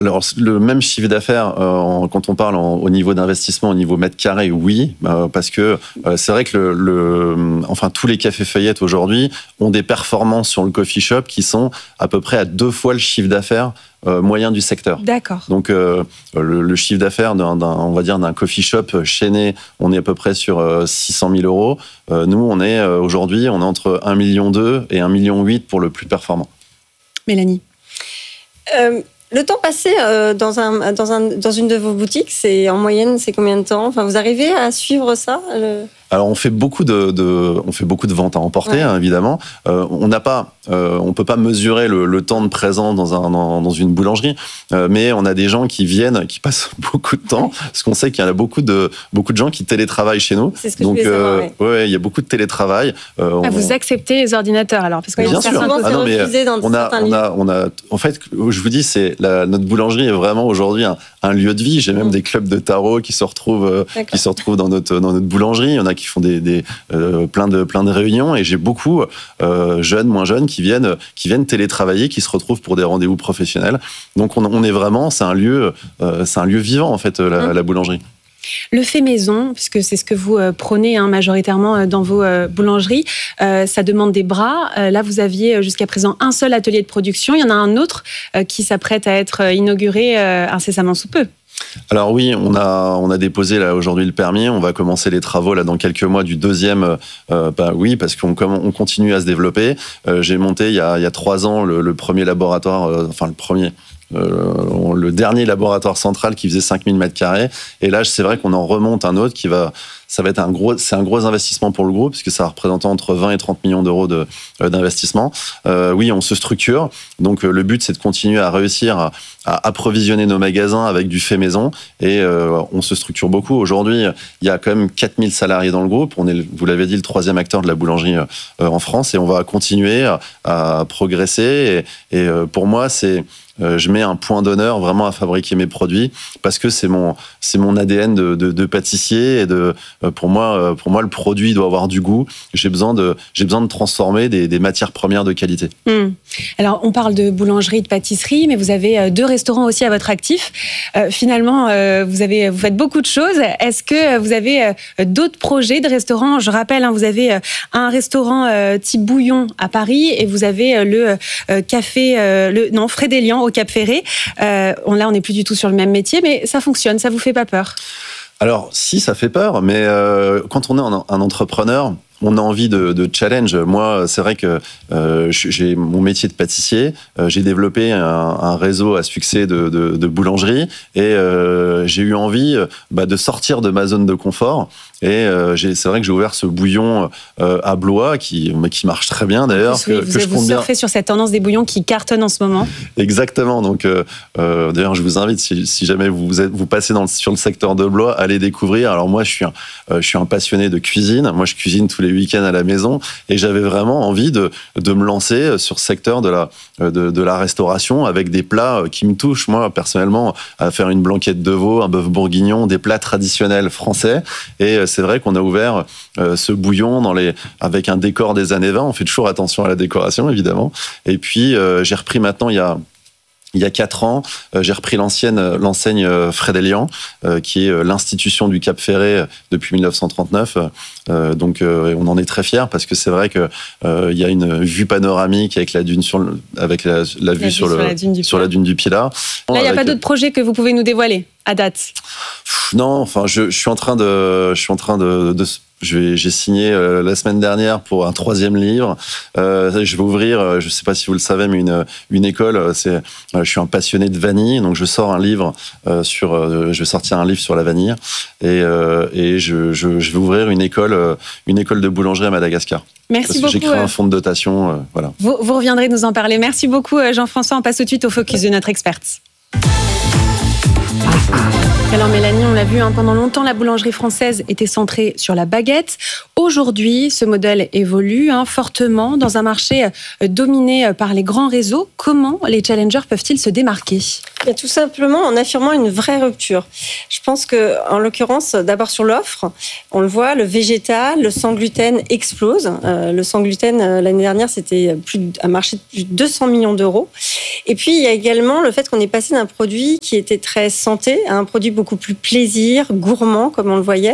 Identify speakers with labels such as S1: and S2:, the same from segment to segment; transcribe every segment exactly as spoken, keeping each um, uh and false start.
S1: Alors, le même chiffre d'affaires, euh, quand on parle en, au niveau d'investissement, au niveau mètre carré, oui, euh, parce que euh, c'est vrai que le, le, enfin, tous les cafés feuillettes aujourd'hui ont des performances sur le coffee shop qui sont à peu près à deux fois le chiffre d'affaires euh, moyen du secteur.
S2: D'accord.
S1: Donc, euh, le, le chiffre d'affaires d'un, d'un, on va dire, d'un coffee shop chaîné, on est à peu près sur euh, six cent mille euros. Euh, nous, on est euh, aujourd'hui, on est entre un virgule deux million et un virgule huit million pour le plus performant.
S2: Mélanie.
S3: Euh... Le temps passé euh, dans, un, dans, un, dans une de vos boutiques, c'est, en moyenne, c'est combien de temps ? Enfin, vous arrivez à suivre ça le...
S1: Alors, on fait beaucoup de, de, on fait beaucoup de ventes à emporter, ouais. hein, évidemment. Euh, on n'a pas, euh, on peut pas mesurer le, le temps de présence dans, un, dans, dans une boulangerie, euh, mais on a des gens qui viennent, qui passent beaucoup de temps, ouais. parce qu'on sait qu'il y a beaucoup de, beaucoup de gens qui télétravaillent chez nous.
S3: C'est ce que
S1: Donc,
S3: je voulais savoir, ouais.
S1: Euh, ouais, il y a beaucoup de télétravail.
S2: Euh, ah, on... Vous acceptez les ordinateurs, alors, parce que
S1: bien sûr.
S3: Souvent,
S1: ah,
S3: c'est
S1: non,
S3: refusé dans
S1: on a,
S3: certains
S1: on a, on a, en fait, je vous dis, c'est la, notre boulangerie est vraiment aujourd'hui un, un lieu de vie. J'ai même mmh. des clubs de tarot qui se retrouvent, D'accord. qui se retrouvent dans notre, dans notre boulangerie. Il y en a qui font des, des Euh, plein de plein de réunions et j'ai beaucoup euh, jeunes, moins jeunes qui viennent qui viennent télétravailler, qui se retrouvent pour des rendez-vous professionnels. Donc on, on est vraiment, c'est un lieu euh, c'est un lieu vivant en fait la, mmh. la boulangerie.
S2: Le fait maison, puisque c'est ce que vous euh, prônez hein, majoritairement dans vos euh, boulangeries, euh, ça demande des bras. Euh, là, vous aviez jusqu'à présent un seul atelier de production. Il y en a un autre euh, qui s'apprête à être inauguré euh, incessamment sous peu.
S1: Alors oui, on a on a déposé là aujourd'hui le permis. On va commencer les travaux là dans quelques mois du deuxième. Euh, bah oui, parce qu'on on continue à se développer. Euh, j'ai monté il y a il y a trois ans le, le premier laboratoire, euh, enfin le premier. Euh, le dernier laboratoire central qui faisait cinq mille mètres carrés. Et là, c'est vrai qu'on en remonte un autre qui va, ça va être un gros, c'est un gros investissement pour le groupe, puisque ça représente entre vingt et trente millions d'euros de, euh, d'investissement. Euh, oui, on se structure. Donc, euh, le but, c'est de continuer à réussir à, à approvisionner nos magasins avec du fait maison. Et euh, on se structure beaucoup. Aujourd'hui, il y a quand même quatre mille salariés dans le groupe. On est, vous l'avez dit, le troisième acteur de la boulangerie euh, en France. Et on va continuer à, à progresser. Et, et euh, pour moi, c'est Euh, je mets un point d'honneur vraiment à fabriquer mes produits parce que c'est mon c'est mon A D N de, de, de pâtissier et de euh, pour moi euh, pour moi le produit doit avoir du goût. J'ai besoin de j'ai besoin de transformer des, des matières premières de qualité.
S2: Mmh. Alors on parle de boulangerie, de pâtisserie, mais vous avez deux restaurants aussi à votre actif. Euh, finalement, euh, vous avez vous faites beaucoup de choses. Est-ce que vous avez euh, d'autres projets de restaurants ? Je rappelle, hein, vous avez euh, un restaurant euh, type Bouillon à Paris et vous avez euh, le euh, café euh, le non Frédélian au Cap Ferré. Euh, on, là, on n'est plus du tout sur le même métier, mais ça fonctionne, ça vous fait pas peur ?
S1: Alors, si, ça fait peur, mais euh, quand on est un, un entrepreneur, on a envie de, de challenge. Moi, c'est vrai que euh, j'ai mon métier de pâtissier. Euh, j'ai développé un, un réseau à succès de, de, de boulangerie et euh, j'ai eu envie bah, de sortir de ma zone de confort. Et euh, j'ai, c'est vrai que j'ai ouvert ce bouillon euh, à Blois qui, qui marche très bien d'ailleurs.
S2: Oui,
S1: que,
S2: vous
S1: que je
S2: vous surfez bien. Sur cette tendance des bouillons qui cartonnent en ce moment.
S1: Exactement. Donc, euh, euh, d'ailleurs, je vous invite, si, si jamais vous, êtes, vous passez dans le, sur le secteur de Blois, allez découvrir. Alors moi, je suis, un, euh, je suis un passionné de cuisine. Moi, je cuisine tous les week-ends à la maison et j'avais vraiment envie de, de me lancer sur ce secteur de la, de, de la restauration avec des plats qui me touchent. Moi, personnellement, à faire une blanquette de veau, un bœuf bourguignon, des plats traditionnels français. Et c'est vrai qu'on a ouvert euh, ce bouillon dans les, avec un décor des années vingt. On fait toujours attention à la décoration, évidemment. Et puis, euh, j'ai repris maintenant, il y a Il y a quatre ans, euh, j'ai repris l'ancienne, l'enseigne euh, Frédélian, euh, qui est euh, l'institution du Cap Ferré depuis dix-neuf cent trente-neuf. Euh, donc, euh, on en est très fiers parce que c'est vrai que euh, il y a une vue panoramique avec la dune sur le, avec la, la vue, la sur, vue le, sur, la dune du sur la dune du Pilat.
S2: Là, il n'y a pas d'autres projets que vous pouvez nous dévoiler à date?
S1: Non, enfin, je, je suis en train de, je suis en train de, de Je vais, j'ai signé euh, la semaine dernière pour un troisième livre. Euh, je vais ouvrir, euh, je ne sais pas si vous le savez, mais une, une école. C'est, euh, je suis un passionné de vanille, donc je sors un livre euh, sur, euh, je vais sortir un livre sur la vanille et, euh, et je, je, je vais ouvrir une école, euh, une école de boulangerie à Madagascar.
S2: Merci
S1: Parce
S2: beaucoup.
S1: Que j'ai créé un fonds de dotation, euh, voilà.
S2: Vous, vous reviendrez nous en parler. Merci beaucoup, Jean-François. On passe tout de suite au focus de notre experte. Alors Mélanie, on l'a vu, hein, pendant longtemps, la boulangerie française était centrée sur la baguette. Aujourd'hui, ce modèle évolue hein, fortement dans un marché dominé par les grands réseaux. Comment les challengers peuvent-ils se démarquer ?
S3: Et tout simplement en affirmant une vraie rupture. Je pense que, en l'occurrence, d'abord sur l'offre, on le voit, le végétal, le sans gluten explose. Euh, le sans gluten, euh, l'année dernière, c'était plus de, un marché de plus de deux cents millions d'euros. Et puis, il y a également le fait qu'on est passé d'un produit qui était très santé à un produit beaucoup plus plaisir, gourmand, comme on le voyait.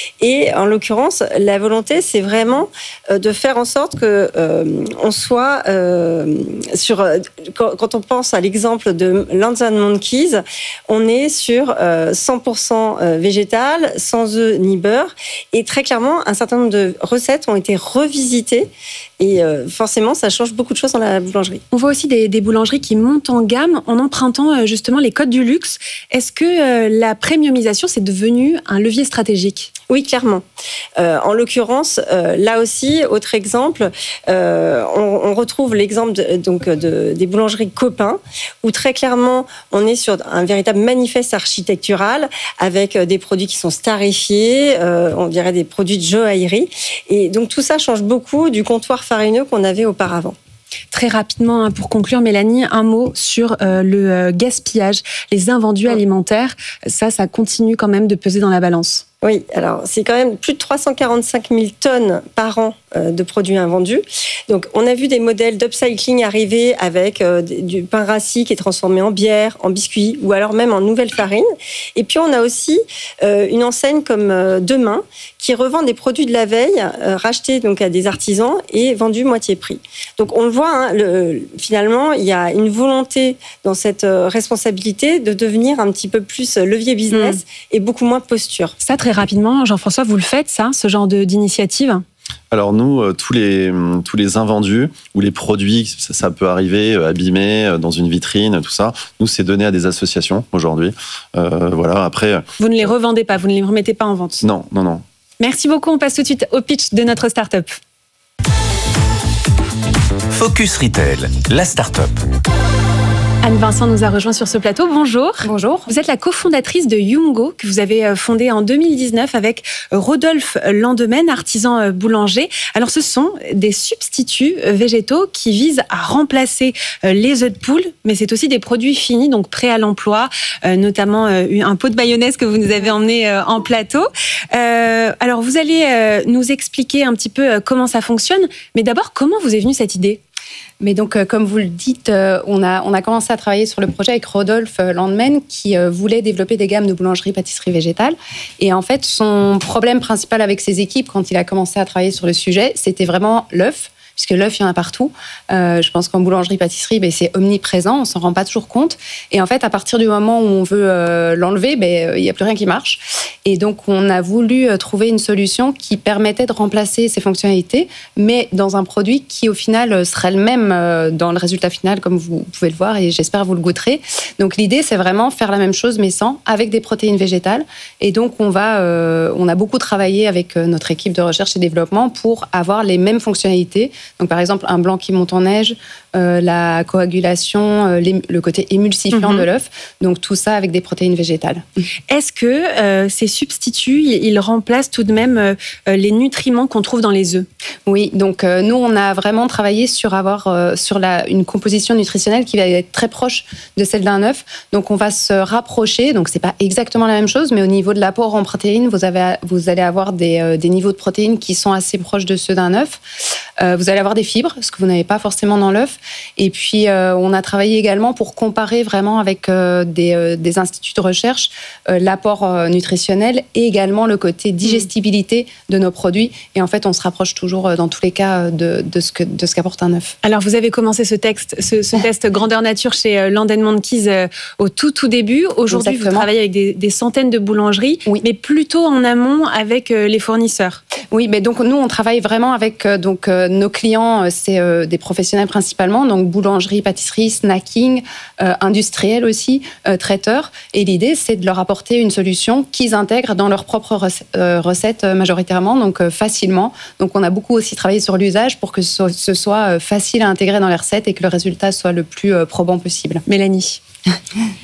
S3: Et en l'occurrence, la volonté, c'est vraiment euh, de faire en sorte que euh, on soit euh, sur. Euh, quand, quand on pense à l'exemple de Lands and Monkeys, on est sur euh, cent pour cent végétal, sans œufs ni beurre. Et très clairement, un certain nombre de recettes ont été revisitées. Et euh, forcément, ça change beaucoup de choses dans la boulangerie.
S2: On voit aussi des, des boulangeries qui montent en gamme en empruntant euh, justement les codes du luxe. Est-ce que euh, la premiumisation, c'est devenu un levier stratégique ?
S3: Oui, clairement. Euh, en l'occurrence, euh, là aussi, autre exemple, euh, on, on retrouve l'exemple de, donc de, des boulangeries Copain, où très clairement, on est sur un véritable manifeste architectural avec des produits qui sont starifiés, euh, on dirait des produits de joaillerie. Et donc tout ça change beaucoup du comptoir farineux qu'on avait auparavant.
S2: Très rapidement, pour conclure, Mélanie, un mot sur euh, le euh, gaspillage, les invendus alimentaires. Ça, ça continue quand même de peser dans la balance.
S3: Oui, alors c'est quand même plus de trois cent quarante-cinq mille tonnes par an euh, de produits invendus. Donc on a vu des modèles d'upcycling arriver avec euh, du pain rassis qui est transformé en bière, en biscuit ou alors même en nouvelle farine. Et puis on a aussi euh, une enseigne comme euh, Demain qui revend des produits de la veille euh, rachetés donc à des artisans et vendus moitié prix. Donc on le voit, hein, le, finalement il y a une volonté dans cette euh, responsabilité de devenir un petit peu plus levier business mmh. et beaucoup moins posture.
S2: Ça, très rapidement, Jean-François, vous le faites, ça, ce genre de, d'initiative ?
S1: Alors nous, euh, tous les tous les invendus ou les produits, ça, ça peut arriver euh, abîmés euh, dans une vitrine, tout ça. Nous, c'est donné à des associations aujourd'hui. Euh, voilà. Après,
S2: vous ne les revendez pas, vous ne les remettez pas en vente.
S1: Non, non, non.
S2: Merci beaucoup. On passe tout de suite au pitch de notre start-up.
S4: Focus Retail, la start-up.
S2: Anne Vincent nous a rejoint sur ce plateau. Bonjour.
S5: Bonjour.
S2: Vous êtes la cofondatrice de Youngo, que vous avez fondé en deux mille dix-neuf avec Rodolphe Landemaine, artisan boulanger. Alors, ce sont des substituts végétaux qui visent à remplacer les œufs de poule, mais c'est aussi des produits finis, donc prêts à l'emploi, notamment un pot de mayonnaise que vous nous avez emmené en plateau. Alors, vous allez nous expliquer un petit peu comment ça fonctionne, mais d'abord, comment vous est venue cette idée ?
S5: Mais donc, euh, comme vous le dites, euh, on, a, on a commencé à travailler sur le projet avec Rodolphe Landemaine qui euh, voulait développer des gammes de boulangerie-pâtisserie végétale. Et en fait, son problème principal avec ses équipes, quand il a commencé à travailler sur le sujet, c'était vraiment l'œuf. Puisque l'œuf, il y en a partout. Euh, je pense qu'en boulangerie-pâtisserie, ben, c'est omniprésent, on s'en rend pas toujours compte. Et en fait, à partir du moment où on veut euh, l'enlever, ben, il n'y a plus rien qui marche. Et donc, on a voulu trouver une solution qui permettait de remplacer ces fonctionnalités, mais dans un produit qui, au final, serait le même dans le résultat final, comme vous pouvez le voir, et j'espère vous le goûterez. Donc, l'idée, c'est vraiment faire la même chose, mais sans, avec des protéines végétales. Et donc, on, va, euh, on a beaucoup travaillé avec notre équipe de recherche et développement pour avoir les mêmes fonctionnalités. Donc, par exemple, un blanc qui monte en neige, euh, la coagulation, euh, le côté émulsifiant mmh. de l'œuf. Donc, tout ça avec des protéines végétales.
S2: Est-ce que euh, ces substituts, ils remplacent tout de même euh, les nutriments qu'on trouve dans les œufs ?
S5: Oui, donc euh, nous, on a vraiment travaillé sur avoir euh, sur la, une composition nutritionnelle qui va être très proche de celle d'un œuf. Donc, on va se rapprocher. Donc, c'est pas exactement la même chose, mais au niveau de l'apport en protéines, vous, avez, vous allez avoir des, euh, des niveaux de protéines qui sont assez proches de ceux d'un œuf. Euh, vous allez avoir des fibres, ce que vous n'avez pas forcément dans l'œuf. Et puis, euh, on a travaillé également pour comparer vraiment avec euh, des, euh, des instituts de recherche euh, l'apport euh, nutritionnel et également le côté digestibilité de nos produits. Et en fait, on se rapproche toujours euh, dans tous les cas de, de, ce que, de ce qu'apporte un œuf.
S2: Alors, vous avez commencé ce, texte, ce, ce test grandeur nature chez euh, Land and Monkeys euh, au tout, tout début. Aujourd'hui, Exactement. Vous travaillez avec des, des centaines de boulangeries, oui. mais plutôt en amont avec euh, les fournisseurs.
S5: Oui, mais donc nous, on travaille vraiment avec euh, donc, euh, nos clients, euh, c'est euh, des professionnels principalement, donc boulangerie, pâtisserie, snacking, euh, industriel aussi, euh, traiteurs. Et l'idée, c'est de leur apporter une solution qu'ils intègrent dans leurs propres rec- euh, recettes euh, majoritairement, donc euh, facilement. Donc on a beaucoup aussi travaillé sur l'usage pour que ce, ce soit euh, facile à intégrer dans les recettes et que le résultat soit le plus euh, probant possible.
S2: Mélanie.
S3: Euh,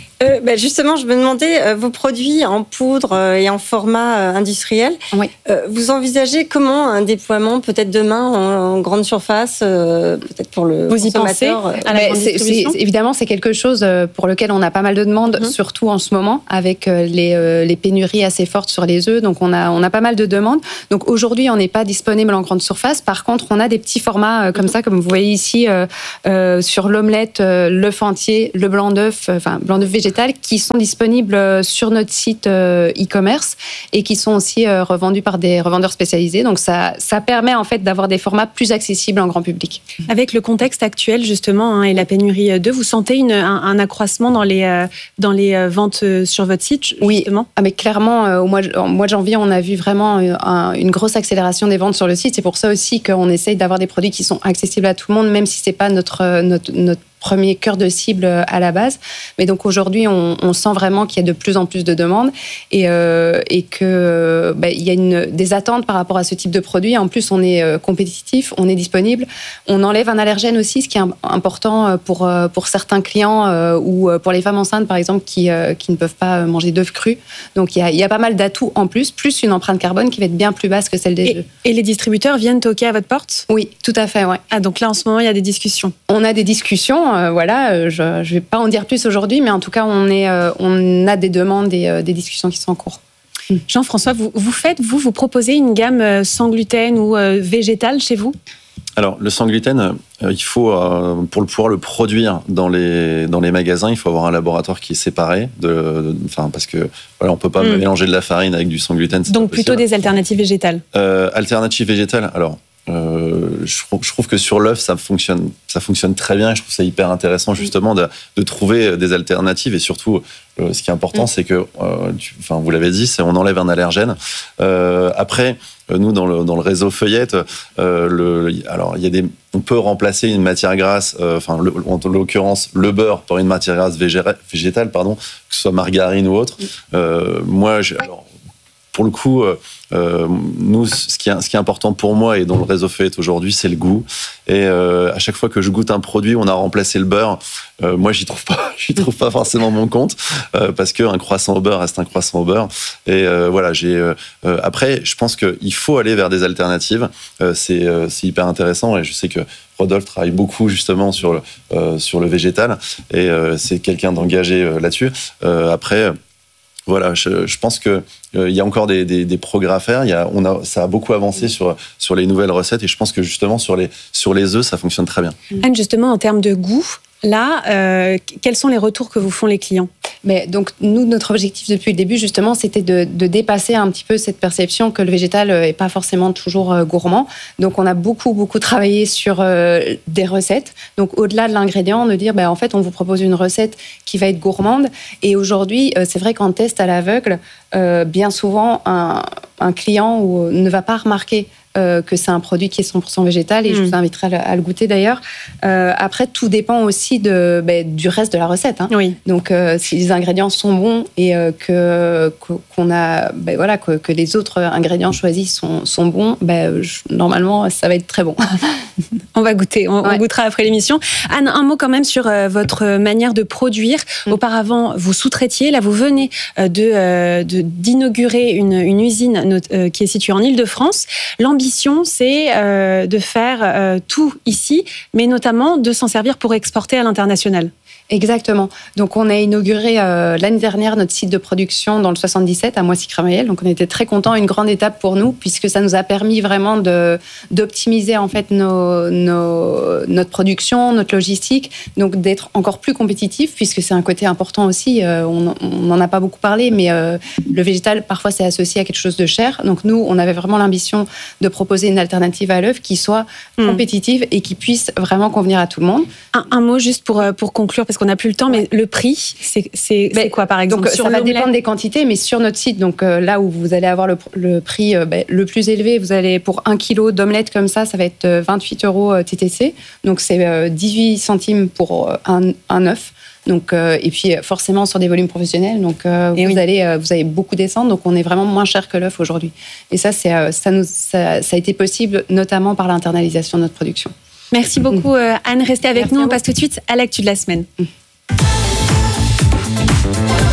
S3: Ben justement, je me demandais, euh, vos produits en poudre euh, et en format euh, industriel,
S5: Oui.
S3: euh, vous envisagez comment un déploiement peut-être demain en, en grande surface, euh, peut-être pour le
S2: Vous y pensez
S3: consommateur euh,
S2: à la
S5: Mais
S2: grande
S5: c'est-
S2: distribution
S5: c'est- évidemment, c'est quelque chose euh, pour lequel on a pas mal de demandes,
S3: Mhm.
S5: surtout en ce moment, avec euh, les, euh, les pénuries assez fortes sur les œufs. Donc, on a, on a pas mal de demandes. Donc, aujourd'hui, on n'est pas disponible en grande surface. Par contre, on a des petits formats euh, comme ça, comme vous voyez ici, euh, euh, sur l'omelette, euh, l'œuf entier, le blanc d'œuf, euh, enfin, blanc d'œuf végétal, qui sont disponibles euh, sur notre site euh, e-commerce et qui sont aussi euh, revendus par des revendeurs spécialisés. Donc, ça, ça permet en fait d'avoir des formats plus accessibles en grand public.
S2: Avec le contexte actuel justement hein, et la pénurie d'œufs, vous sentez une, un, un accroissement dans les, euh, dans les euh, ventes euh, sur votre site
S5: Oui.
S2: justement
S5: Ah mais clairement, euh, au mois de, au mois de janvier, on a vu vraiment euh, un- une grosse accélération des ventes sur le site. C'est pour ça aussi qu'on essaye d'avoir des produits qui sont accessibles à tout le monde, même si c'est pas notre, euh, notre, notre premier cœur de cible à la base. Mais donc aujourd'hui, on, on sent vraiment qu'il y a de plus en plus de demandes et, euh, et que bah, il y a une, des attentes par rapport à ce type de produit. En plus, on est euh, compétitif, on est disponible. On enlève un allergène aussi, ce qui est important pour, pour certains clients euh, ou pour les femmes enceintes, par exemple, qui, euh, qui ne peuvent pas manger d'œufs crus. Donc il y a, il y a pas mal d'atouts en plus, plus une empreinte carbone qui va être bien plus basse que celle des œufs.
S2: et, et les distributeurs viennent toquer à votre porte?
S5: Oui, tout à fait, ouais.
S2: Ah, donc là en ce moment il y a des discussions.
S5: On a des discussions, euh, voilà, euh, je ne vais pas en dire plus aujourd'hui, mais en tout cas, on, est, euh, on a des demandes et euh, des discussions qui sont en cours.
S2: Jean-François, vous, vous faites, vous, vous proposez une gamme euh, sans gluten ou euh, végétale chez vous?
S1: Alors, le sans gluten, euh, il faut, euh, pour le pouvoir le produire dans les, dans les magasins, il faut avoir un laboratoire qui est séparé, de, de, enfin, parce que voilà, on ne peut pas
S2: Mm.
S1: mélanger de la farine avec du sans gluten. c'est
S2: Donc
S1: pas
S2: plutôt
S1: possible.
S2: des alternatives végétales.
S1: Euh, alternative végétale, alors, euh, je, trouve- je trouve que sur l'œuf, ça fonctionne, ça fonctionne très bien. Je trouve ça hyper intéressant, justement, de, de trouver des alternatives. Et surtout, euh, ce qui est important,
S2: Mm.
S1: c'est que, euh, tu- enfin, vous l'avez dit, c'est on enlève un allergène. Euh, après, euh, nous, dans le, dans le réseau Feuillette, euh, le, alors, il y a des, on peut remplacer une matière grasse, euh, enfin, le- en l'occurrence, le beurre par une matière grasse végé- végétale, pardon, que ce soit margarine ou autre. Euh, moi, je, alors, pour le coup, euh, euh, nous, ce qui, est, ce qui est important pour moi et dans le réseau Feuillette aujourd'hui, c'est le goût. Et euh, à chaque fois que je goûte un produit, on a remplacé le beurre. Euh, moi, j'y trouve pas, j'y trouve pas forcément mon compte euh, parce qu'un croissant au beurre reste un croissant au beurre. Et euh, voilà, j'ai. Euh, euh, après, je pense qu'il faut aller vers des alternatives. Euh, c'est, euh, c'est hyper intéressant et je sais que Rodolphe travaille beaucoup justement sur le, euh, sur le végétal et euh, c'est quelqu'un d'engagé euh, là-dessus. Euh, après. Voilà, je, je pense qu'il euh, y a encore des, des, des progrès à faire. Il y a, on a, ça a beaucoup avancé sur, sur les nouvelles recettes et je pense que justement sur les, sur les œufs, ça fonctionne très bien.
S2: Anne, justement, en termes de goût, là, euh, quels sont les retours que vous font les clients?
S5: Mais donc, nous, notre objectif depuis le début, justement, c'était de, de dépasser un petit peu cette perception que le végétal n'est pas forcément toujours euh, gourmand. Donc, on a beaucoup, beaucoup travaillé sur euh, des recettes. Donc, au-delà de l'ingrédient, de dire, ben, en fait, on vous propose une recette qui va être gourmande. Et aujourd'hui, euh, c'est vrai qu'en test à l'aveugle, euh, bien souvent, un, un client ou, ne va pas remarquer Euh, que c'est un produit qui est cent pour cent végétal et mmh. je vous inviterai à le, à le goûter d'ailleurs. Euh, après, tout dépend aussi de, ben, du reste de la recette. Hein.
S2: Oui.
S5: Donc, euh, si les ingrédients sont bons et euh, que, qu'on a, ben, voilà, que, que les autres ingrédients choisis sont, sont bons, ben, je, normalement, ça va être très bon.
S2: On va goûter, on, ouais. on goûtera après l'émission. Anne, un mot quand même sur euh, votre manière de produire. Mmh. Auparavant, vous sous-traitiez, là, vous venez euh, de, euh, de, d'inaugurer une, une usine euh, qui est située en Île-de-France. L'ambition L'ambition, c'est euh, de faire euh, tout ici, mais notamment de s'en servir pour exporter à l'international.
S5: Exactement. Donc, on a inauguré euh, l'année dernière notre site de production dans le soixante-dix-sept à Moissy-Cramayel. Donc, on était très contents, une grande étape pour nous, puisque ça nous a permis vraiment de, d'optimiser en fait nos, nos, notre production, notre logistique, donc d'être encore plus compétitif, puisque c'est un côté important aussi. Euh, on n'en a pas beaucoup parlé, mais euh, le végétal, parfois, c'est associé à quelque chose de cher. Donc, nous, on avait vraiment l'ambition de proposer une alternative à l'œuf qui soit mmh. compétitive et qui puisse vraiment convenir à tout le monde.
S2: Un, un mot juste pour, pour conclure, parce qu'on n'a plus le temps, mais le prix, c'est, c'est, c'est quoi par exemple?
S5: Donc,
S2: sur
S5: ça va
S2: l'omelette
S5: dépendre des quantités, mais sur notre site, donc euh, là où vous allez avoir le, le prix euh, bah, le plus élevé, vous allez pour un kilo d'omelette comme ça, ça va être vingt-huit euros T T C. Donc c'est euh, dix-huit centimes pour un, un œuf. Donc, euh, et puis forcément sur des volumes professionnels, donc euh, vous, oui. allez, euh, vous allez beaucoup descendre, donc on est vraiment moins cher que l'œuf aujourd'hui. Et ça, c'est, euh, ça, nous, ça, ça a été possible notamment par l'internalisation de notre production.
S2: Merci beaucoup euh, Anne, restez avec
S5: Merci
S2: nous, on passe tout de suite à l'actu de la semaine. Mmh.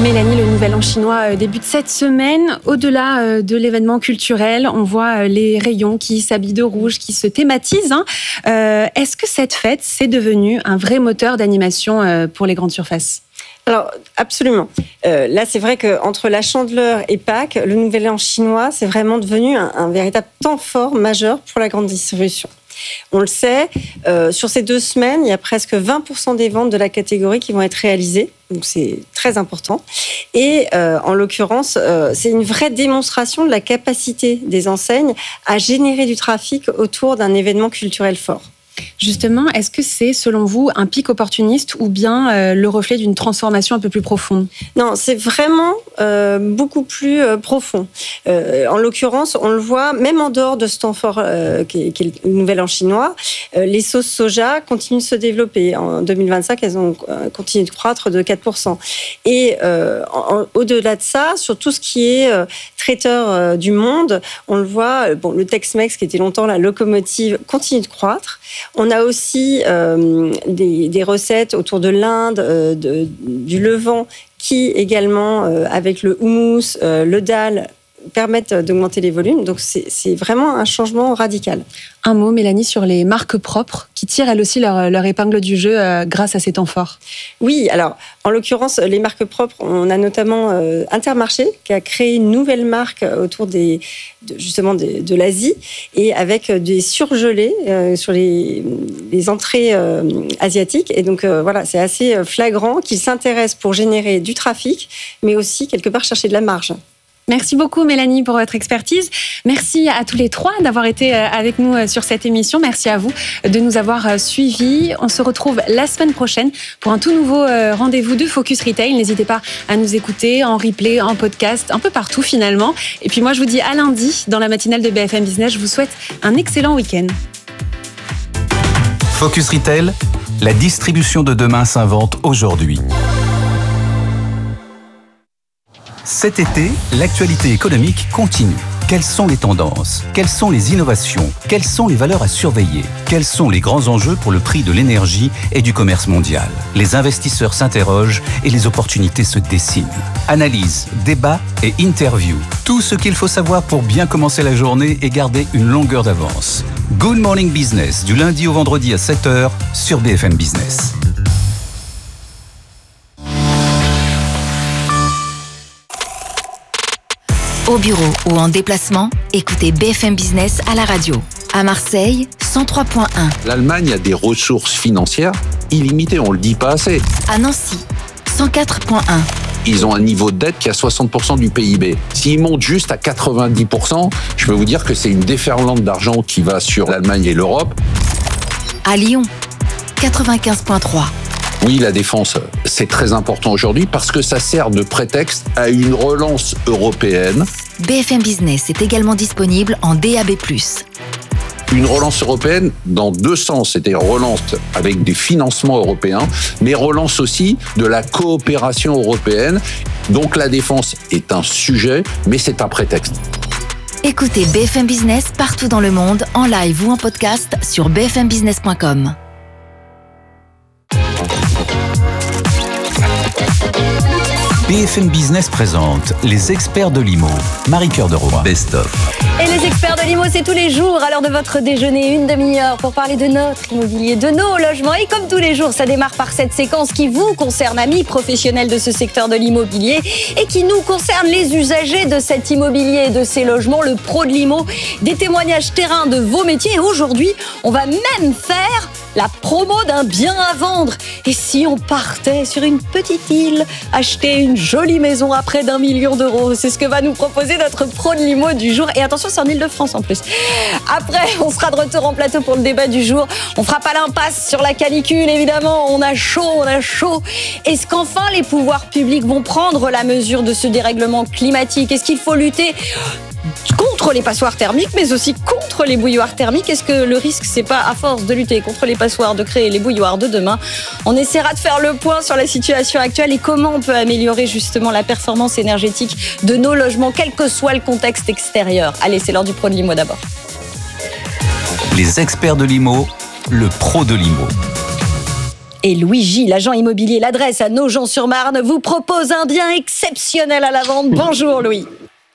S2: Mélanie, le Nouvel An chinois débute cette semaine. Au-delà de l'événement culturel, on voit les rayons qui s'habillent de rouge, qui se thématisent. Hein. Euh, est-ce que cette fête, c'est devenu un vrai moteur d'animation pour les grandes surfaces ?
S3: Alors, absolument. Euh, là, c'est vrai qu'entre la Chandeleur et Pâques, le Nouvel An chinois, c'est vraiment devenu un, un véritable temps fort majeur pour la grande distribution. On le sait, euh, sur ces deux semaines, il y a presque vingt pour cent des ventes de la catégorie qui vont être réalisées. Donc, c'est très important. Et euh, en l'occurrence, euh, c'est une vraie démonstration de la capacité des enseignes à générer du trafic autour d'un événement culturel fort.
S2: Justement, est-ce que c'est, selon vous, un pic opportuniste ou bien euh, le reflet d'une transformation un peu plus profonde ?
S3: Non, c'est vraiment euh, beaucoup plus euh, profond. Euh, en l'occurrence, on le voit, même en dehors de ce temps fort euh, qui, est, qui est le Nouvel An chinois, euh, les sauces soja continuent de se développer. En deux mille vingt-cinq, elles ont continué de croître de quatre pour cent. Et euh, en, au-delà de ça, sur tout ce qui est euh, traiteur euh, du monde, on le voit, bon, le Tex-Mex, qui était longtemps la locomotive, continue de croître. On a aussi euh, des, des recettes autour de l'Inde, euh, de, du Levant, qui également, euh, avec le houmous, euh, le dal, permettent d'augmenter les volumes. Donc, c'est, c'est vraiment un changement radical.
S2: Un mot, Mélanie, sur les marques propres qui tirent elles aussi leur, leur épingle du jeu euh, grâce à ces temps forts.
S3: Oui, alors, en l'occurrence, les marques propres, on a notamment euh, Intermarché qui a créé une nouvelle marque autour des, de, justement de, de l'Asie et avec des surgelés euh, sur les, les entrées euh, asiatiques. Et donc, euh, voilà, c'est assez flagrant qu'ils s'intéressent pour générer du trafic, mais aussi, quelque part, chercher de la marge.
S2: Merci beaucoup Mélanie pour votre expertise. Merci à tous les trois d'avoir été avec nous sur cette émission. Merci à vous de nous avoir suivis. On se retrouve la semaine prochaine pour un tout nouveau rendez-vous de Focus Retail. N'hésitez pas à nous écouter en replay, en podcast, un peu partout finalement. Et puis moi je vous dis à lundi dans la matinale de B F M Business. Je vous souhaite un excellent week-end.
S4: Focus Retail, la distribution de demain s'invente aujourd'hui. Cet été, l'actualité économique continue. Quelles sont les tendances ? Quelles sont les innovations ? Quelles sont les valeurs à surveiller ? Quels sont les grands enjeux pour le prix de l'énergie et du commerce mondial ? Les investisseurs s'interrogent et les opportunités se dessinent. Analyse, débat et interview. Tout ce qu'il faut savoir pour bien commencer la journée et garder une longueur d'avance. Good Morning Business, du lundi au vendredi à sept heures sur B F M Business.
S6: Au bureau ou en déplacement, écoutez B F M Business à la radio. À Marseille, cent trois point un.
S7: L'Allemagne a des ressources financières illimitées, on ne le dit pas assez.
S6: À Nancy, cent quatre point un.
S7: Ils ont un niveau de dette qui a soixante pour cent du P I B. S'ils montent juste à quatre-vingt-dix pour cent, je peux vous dire que c'est une déferlante d'argent qui va sur l'Allemagne et l'Europe.
S6: À Lyon, quatre-vingt-quinze point trois.
S7: Oui, la défense, c'est très important aujourd'hui parce que ça sert de prétexte à une relance européenne.
S6: B F M Business est également disponible en D A B plus.
S7: Une relance européenne dans deux sens, c'est-à-dire relance avec des financements européens, mais relance aussi de la coopération européenne. Donc la défense est un sujet, mais c'est un prétexte.
S6: Écoutez B F M Business partout dans le monde, en live ou en podcast sur b f m business point com.
S4: B F M Business présente les experts de l'I M O. Marie-Cœur de Roy. Best of.
S8: Et les experts de l'I M O, c'est tous les jours à l'heure de votre déjeuner, une demi-heure pour parler de notre immobilier, de nos logements. Et comme tous les jours, ça démarre par cette séquence qui vous concerne, amis professionnels de ce secteur de l'immobilier, et qui nous concerne, les usagers de cet immobilier et de ces logements, le pro de l'I M O, des témoignages terrain de vos métiers. Et aujourd'hui, on va même faire la promo d'un bien à vendre. Et si on partait sur une petite île, acheter une jolie maison à près d'un million d'euros, c'est ce que va nous proposer notre pro de l'I M O du jour. Et attention, c'est en Ile-de-France en plus. Après, on sera de retour en plateau pour le débat du jour. On fera pas l'impasse sur la canicule, évidemment. On a chaud, on a chaud. Est-ce qu'enfin les pouvoirs publics vont prendre la mesure de ce dérèglement climatique ? Est-ce qu'il faut lutter contre les passoires thermiques, mais aussi contre les bouilloires thermiques? Est-ce que le risque, c'est pas à force de lutter contre les passoires, de créer les bouilloires de demain? On essaiera de faire le point sur la situation actuelle et comment on peut améliorer justement la performance énergétique de nos logements, quel que soit le contexte extérieur. Allez, c'est l'heure du pro de l'I M O d'abord.
S4: Les experts de l'I M O, le pro de l'I M O.
S8: Et Louis Gilles, l'agent immobilier L'Adresse à Nogent-sur-Marne, vous propose un bien exceptionnel à la vente. Bonjour Louis.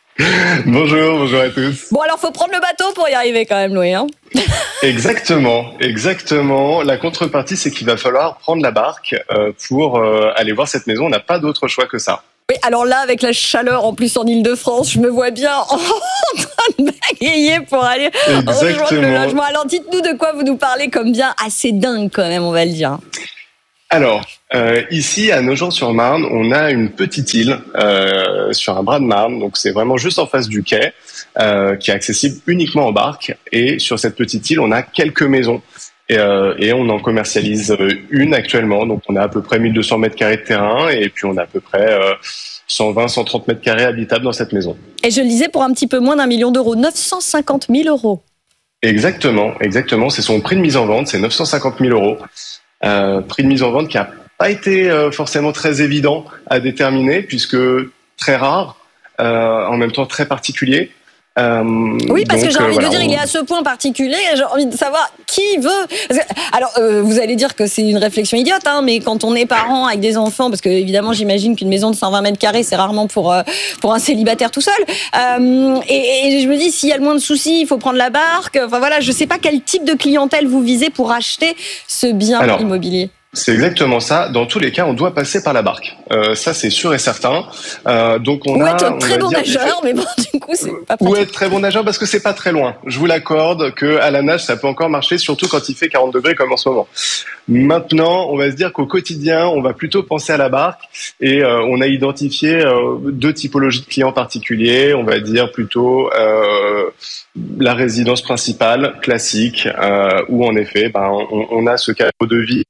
S9: Bonjour, bonjour à tous.
S8: Bon alors faut prendre le bateau pour y arriver quand même Louis. Hein
S9: exactement, exactement. La contrepartie c'est qu'il va falloir prendre la barque euh, pour euh, aller voir cette maison. On n'a pas d'autre choix que ça.
S8: Oui, alors là, avec la chaleur en plus en Ile-de-France, je me vois bien en train de bagayer pour aller rejoindre le logement. Alors dites-nous de quoi vous nous parlez comme bien assez dingue quand même, on va le dire.
S9: Alors, euh, ici à Nogent-sur-Marne, on a une petite île euh, sur un bras de Marne, donc c'est vraiment juste en face du quai, euh, qui est accessible uniquement en barque. Et sur cette petite île, on a quelques maisons. Et, euh, et on en commercialise une actuellement, donc on a à peu près mille deux cents mètres carrés de terrain et puis on a à peu près euh, cent vingt à cent trente mètres carrés habitables dans cette maison.
S8: Et je le disais pour un petit peu moins d'un million d'euros, neuf cent cinquante mille euros.
S9: Exactement, exactement, c'est son prix de mise en vente, c'est neuf cent cinquante mille euros. Euh, prix de mise en vente qui n'a pas été euh, forcément très évident à déterminer puisque très rare, euh, en même temps très particulier.
S8: Euh, oui, parce donc, que j'ai envie euh, voilà, de dire, on... il est à ce point particulier, j'ai envie de savoir qui veut. Parce que, alors, euh, vous allez dire que c'est une réflexion idiote, hein, mais quand on est parent avec des enfants, parce que évidemment, j'imagine qu'une maison de cent vingt mètres carrés, c'est rarement pour euh, pour un célibataire tout seul. Euh, et, et je me dis, s'il y a le moins de soucis, il faut prendre la barque. Enfin voilà, je sais pas quel type de clientèle vous visez pour acheter ce bien alors, immobilier.
S9: C'est exactement ça. Dans tous les cas, on doit passer par la barque. Euh, ça, c'est sûr et certain. Euh, donc on
S8: Ou
S9: a.
S8: être un très bon
S9: dire,
S8: nageur, mais bon, du coup, c'est pas pratique.
S9: Ou être très bon nageur parce que c'est pas très loin. Je vous l'accorde que à la nage, ça peut encore marcher, surtout quand il fait quarante degrés comme en ce moment. Maintenant, on va se dire qu'au quotidien, on va plutôt penser à la barque et euh, on a identifié euh, deux typologies de clients particuliers. On va dire plutôt euh, la résidence principale classique, euh, où en effet, ben, on, on a ce cadre de vie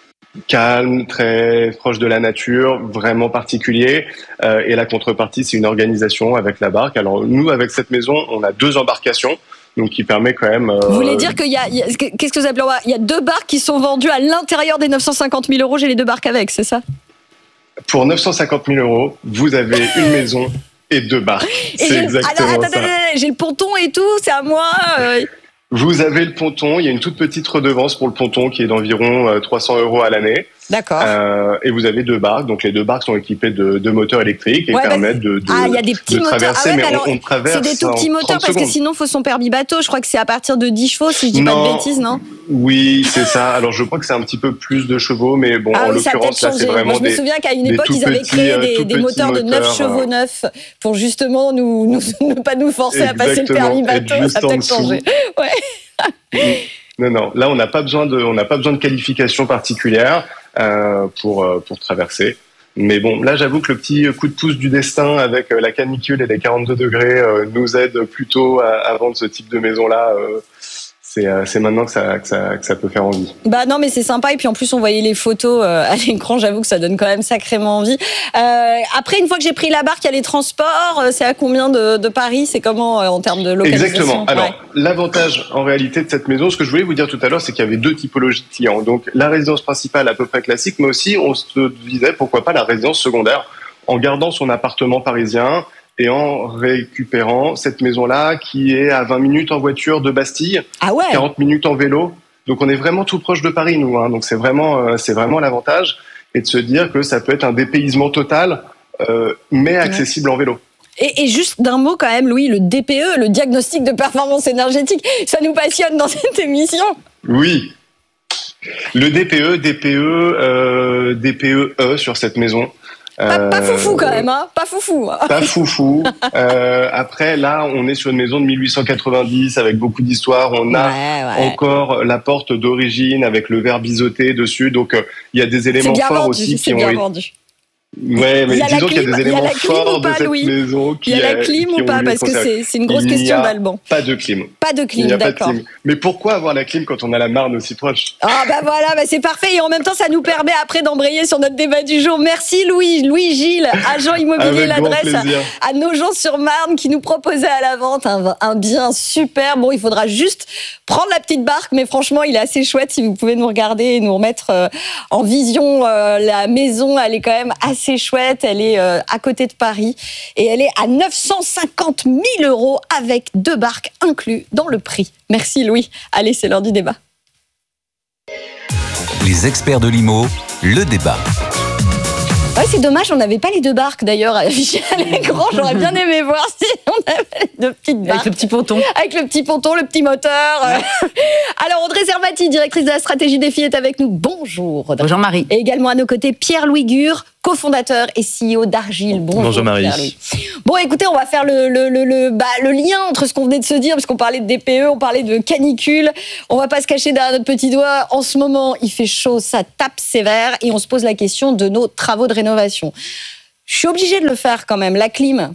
S9: calme, très proche de la nature, vraiment particulier. Euh, et la contrepartie, c'est une organisation avec la barque. Alors nous, avec cette maison, on a deux embarcations, donc qui permet quand même. Euh,
S8: Vous voulez dire qu'il y a, il y a qu'est-ce que vous appelez, il y a deux barques qui sont vendues à l'intérieur des neuf cent cinquante mille euros. J'ai les deux barques avec, c'est ça?
S9: Pour neuf cent cinquante mille euros, vous avez une maison et deux barques. Et c'est exactement
S8: alors, attendez,
S9: ça.
S8: Attendez, j'ai le ponton et tout, c'est à moi. Euh...
S9: Vous avez le ponton, il y a une toute petite redevance pour le ponton qui est d'environ trois cents euros à l'année.
S8: D'accord.
S9: Euh, et vous avez deux barques, donc les deux barques sont équipées de, de moteurs électriques et
S8: ouais,
S9: permettent de, de,
S8: ah, il y a des petits
S9: de traverser,
S8: moteurs. Ah ouais,
S9: mais
S8: alors,
S9: on, on traverse.
S8: C'est des tout petits moteurs parce que sinon il faut son permis bateau. Je crois que c'est à partir de dix chevaux, si je dis non, pas de bêtises, non?
S9: Oui, c'est ça. Alors je crois que c'est un petit peu plus de chevaux, mais bon,
S8: ah,
S9: en
S8: oui,
S9: l'occurrence là, c'est vraiment.
S8: Moi, je me
S9: des,
S8: souviens qu'à une époque, ils avaient
S9: petits,
S8: créé des, des moteurs,
S9: moteurs
S8: de neuf chevaux neufs pour justement nous, nous ne pas nous forcer à passer le permis bateau. Ça a peut-être changé. Ouais.
S9: Non, non. Là, on n'a pas besoin de, on n'a pas besoin de qualification particulière euh, pour pour traverser. Mais bon, là, j'avoue que le petit coup de pouce du destin avec la canicule et les quarante-deux degrés euh, nous aide plutôt à, à vendre ce type de maison-là. Euh, c'est, euh, c'est maintenant que ça, que, ça, que ça peut faire envie.
S8: Bah non, mais c'est sympa. Et puis en plus, on voyait les photos euh, à l'écran. J'avoue que ça donne quand même sacrément envie. Euh, après, une fois que j'ai pris la barque, il y a les transports. C'est à combien de, de Paris? C'est comment euh, en termes de localisation?
S9: Exactement. Alors,
S8: ouais.
S9: L'avantage en réalité de cette maison, ce que je voulais vous dire tout à l'heure, c'est qu'il y avait deux typologies de clients. Donc, la résidence principale à peu près classique, mais aussi on se disait pourquoi pas la résidence secondaire, en gardant son appartement parisien et en récupérant cette maison-là qui est à vingt minutes en voiture de Bastille,
S8: ah ouais.
S9: quarante minutes en vélo. Donc on est vraiment tout proche de Paris, nous. Hein. Donc c'est vraiment, euh, c'est vraiment l'avantage, et de se dire que ça peut être un dépaysement total, euh, mais accessible ouais. en vélo.
S8: Et, et juste d'un mot quand même, Louis, le D P E, le diagnostic de performance énergétique, ça nous passionne dans cette émission.
S9: Oui. Le D P E, D P E, euh, D P E E sur cette maison.
S8: Pas, pas foufou quand même, hein, pas foufou.
S9: Pas foufou. euh, après, là, on est sur une maison de mille huit cent quatre-vingt-dix avec beaucoup d'histoire. On a ouais, ouais. encore la porte d'origine avec le verre biseauté dessus. Donc, il euh, y a des éléments forts
S8: vendu,
S9: aussi
S8: qui
S9: ont
S8: bien vendu.
S9: Ouais, mais disons qu'il y a des éléments forts de cette
S8: Louis.
S9: maison qui
S8: Il y a la clim ou pas? Parce que c'est, c'est une grosse question d'Alban.
S9: Pas de clim.
S8: Pas de clim, d'accord.
S9: De clim. Mais pourquoi avoir la clim quand on a la Marne aussi proche?
S8: Ah bah voilà, bah c'est parfait. Et en même temps, ça nous permet après d'embrayer sur notre débat du jour. Merci Louis, Louis Gilles, agent immobilier L'Adresse à, à Nogent-sur-Marne, qui nous proposait à la vente un, un bien super. Bon, il faudra juste prendre la petite barque, mais franchement, il est assez chouette. Si vous pouvez nous regarder et nous remettre euh, en vision euh, la maison, elle est quand même assez chouette. Elle est euh, à côté de Paris et elle est à neuf cent cinquante mille euros avec deux barques inclus dans le prix. Merci Louis. Allez, c'est l'heure du débat.
S4: Les experts de l'I M O, le débat.
S8: Ouais, c'est dommage, on n'avait pas les deux barques d'ailleurs affichées à l'écran. J'aurais bien aimé voir si on avait les deux petites barques.
S10: Avec le petit ponton.
S8: Avec le petit ponton, le petit moteur. Alors, Audrey Servati, directrice de la stratégie défi, est avec nous. Bonjour Audrey.
S10: Bonjour Marie.
S8: Et également à nos côtés, Pierre-Louis Gure, cofondateur et C E O d'Argile. Bonjour,
S11: Bonjour Marie.
S8: Pierre-Louis. Bon, écoutez, on va faire le, le, le, le, bah, le lien entre ce qu'on venait de se dire, parce qu'on parlait de D P E, on parlait de canicule. On va pas se cacher derrière notre petit doigt. En ce moment, il fait chaud, ça tape sévère, et on se pose la question de nos travaux de rénovation. Je suis obligée de le faire quand même. La clim,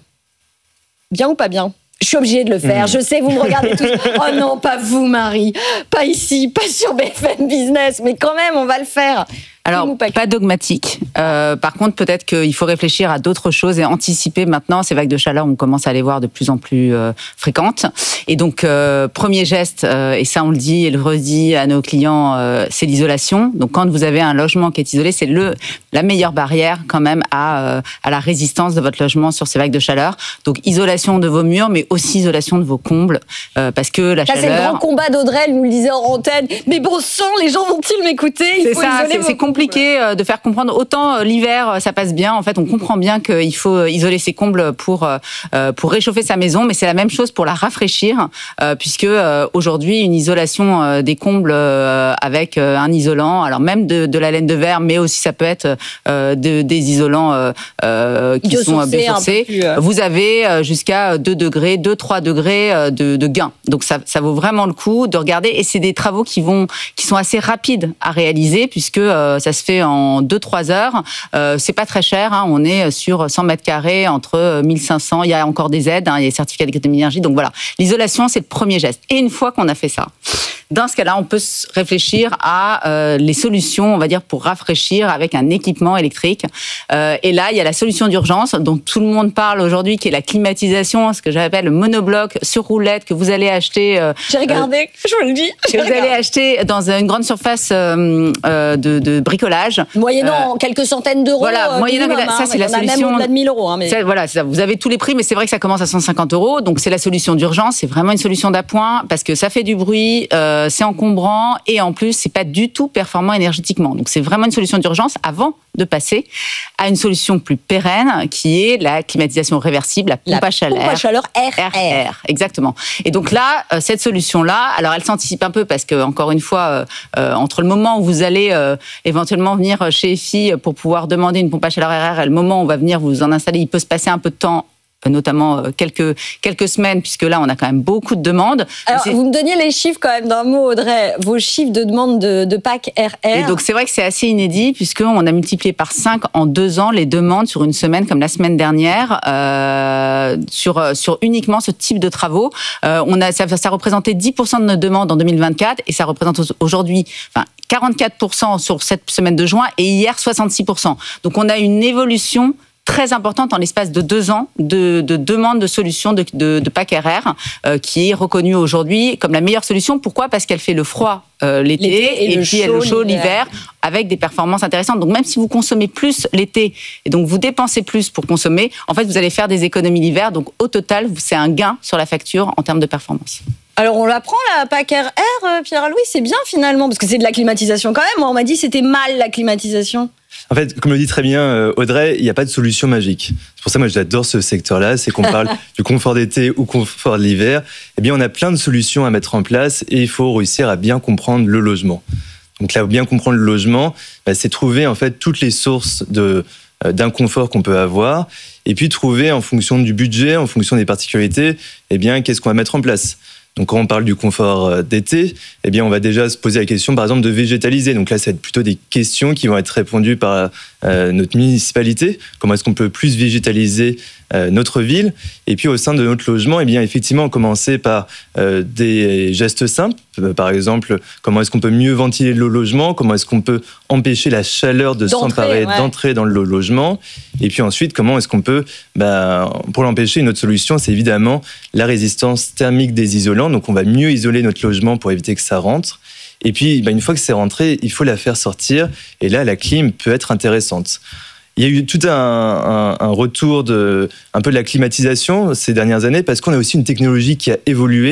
S8: bien ou pas bien ? Je suis obligée de le faire. Mmh. Je sais, vous me regardez tous. Oh non, pas vous, Marie. Pas ici, pas sur B F M Business. Mais quand même, on va le faire.
S10: Alors, pas, pas dogmatique. Euh, par contre, peut-être qu'il faut réfléchir à d'autres choses et anticiper maintenant. Ces vagues de chaleur, on commence à les voir de plus en plus euh, fréquentes. Et donc, euh, premier geste, euh, et ça on le dit et le redit à nos clients, euh, c'est l'isolation. Donc, quand vous avez un logement qui est isolé, c'est le la meilleure barrière quand même à, euh, à la résistance de votre logement sur ces vagues de chaleur. Donc, isolation de vos murs, mais aussi isolation de vos combles, euh, parce que la
S8: ça,
S10: chaleur...
S8: C'est le grand combat d'Audrey, elle nous le disait en antenne. Mais bon sang, les gens vont-ils m'écouter ? Il
S10: C'est
S8: faut
S10: ça,
S8: isoler
S10: c'est,
S8: vos
S10: c'est compliqué de faire comprendre. Autant l'hiver, ça passe bien. En fait, on comprend bien qu'il faut isoler ses combles pour euh, pour réchauffer sa maison, mais c'est la même chose pour la rafraîchir, euh, puisque euh, aujourd'hui, une isolation euh, des combles euh, avec euh, un isolant, alors même de, de la laine de verre, mais aussi ça peut être euh, de, des isolants euh, euh, qui sont biosourcés. Euh... Vous avez euh, jusqu'à deux degrés, deux trois degrés euh, de, de gain. Donc ça, ça vaut vraiment le coup de regarder. Et c'est des travaux qui vont, qui sont assez rapides à réaliser, puisque euh, ça se fait en deux trois heures. Euh, c'est pas très cher, hein. On est sur cent mètres carrés, entre mille cinq cents. Il y a encore des aides, hein. Il y a les certificats d'économie d'énergie. Donc voilà, l'isolation, c'est le premier geste. Et une fois qu'on a fait ça, dans ce cas-là, on peut réfléchir à euh, les solutions, on va dire, pour rafraîchir avec un équipement électrique. Euh, et là, il y a la solution d'urgence dont tout le monde parle aujourd'hui, qui est la climatisation, ce que j'appelle le monobloc sur roulette que vous allez acheter. Euh,
S8: J'ai regardé, euh, je vous le dis.
S10: Que vous allez acheter dans une grande surface euh, euh, de, de bricolage.
S8: Moyennant euh, quelques centaines d'euros.
S10: Voilà, moyennant
S8: minimum,
S10: ça, c'est
S8: hein,
S10: la solution.
S8: Même au-delà de mille euros. Hein, mais...
S10: ça, voilà, ça, vous avez tous les prix, mais c'est vrai que ça commence à cent cinquante euros. Donc c'est la solution d'urgence. C'est vraiment une solution d'appoint parce que ça fait du bruit, euh, c'est encombrant. Et en plus, c'est pas du tout performant énergétiquement. Donc, c'est vraiment une solution d'urgence avant de passer à une solution plus pérenne, qui est la climatisation réversible, la pompe
S8: la
S10: à chaleur.
S8: Pompe à chaleur R R.
S10: Exactement. Et donc là, cette solution-là, alors elle s'anticipe un peu parce que, encore une fois, euh, entre le moment où vous allez euh, éventuellement venir chez E F I pour pouvoir demander une pompe à chaleur R R et le moment où on va venir vous en installer, il peut se passer un peu de temps, notamment quelques quelques semaines, puisque là on a quand même beaucoup de demandes.
S8: Alors vous me donniez les chiffres quand même d'un mot, Audrey, vos chiffres de demande de, de pack R R.
S10: Et donc c'est vrai que c'est assez inédit, puisqu'on a multiplié par cinq en deux ans les demandes sur une semaine comme la semaine dernière, euh, sur sur uniquement ce type de travaux. Euh, on a ça, ça représentait dix pour cent de nos demandes en deux mille vingt-quatre et ça représente aujourd'hui, enfin, quarante-quatre pour cent sur cette semaine de juin et hier soixante-six pour cent. Donc on a une évolution très importante en l'espace de deux ans de, de demande de solutions de, de, de pack R R, euh, qui est reconnue aujourd'hui comme la meilleure solution. Pourquoi ? Parce qu'elle fait le froid euh, l'été, l'été et, et le puis elle le chaud l'hiver, avec des performances intéressantes. Donc même si vous consommez plus l'été et donc vous dépensez plus pour consommer, en fait vous allez faire des économies l'hiver. Donc au total, c'est un gain sur la facture en termes de performance.
S8: Alors on la prend la pack R R, Pierre-Louis, c'est bien finalement, parce que c'est de la climatisation quand même. Moi, on m'a dit que c'était mal la climatisation.
S11: En fait, comme le dit très bien Audrey, il n'y a pas de solution magique. C'est pour ça que moi j'adore ce secteur-là, c'est qu'on parle du confort d'été ou confort de l'hiver. Eh bien, on a plein de solutions à mettre en place et il faut réussir à bien comprendre le logement. Donc là, bien comprendre le logement, bah, c'est trouver en fait toutes les sources de euh, d'inconfort qu'on peut avoir et puis trouver en fonction du budget, en fonction des particularités, eh bien, qu'est-ce qu'on va mettre en place. Donc, quand on parle du confort d'été, eh bien, on va déjà se poser la question, par exemple, de végétaliser. Donc là, ça va être plutôt des questions qui vont être répondues par euh, notre municipalité. Comment est-ce qu'on peut plus végétaliser euh, notre ville ? Et puis, au sein de notre logement, eh bien, effectivement, commencer par euh, des gestes simples. Par exemple, comment est-ce qu'on peut mieux ventiler le logement ? Comment est-ce qu'on peut empêcher la chaleur de d'entrer, s'emparer, ouais. d'entrer dans le logement ? Et puis ensuite, comment est-ce qu'on peut, bah, pour l'empêcher, une autre solution, c'est évidemment la résistance thermique des isolants. Donc, on va mieux isoler notre logement pour éviter que ça rentre. Et puis, bah, une fois que c'est rentré, il faut la faire sortir. Et là, la clim peut être intéressante. Il y a eu tout un, un, un retour de un peu de la climatisation ces dernières années parce qu'on a aussi une technologie qui a évolué.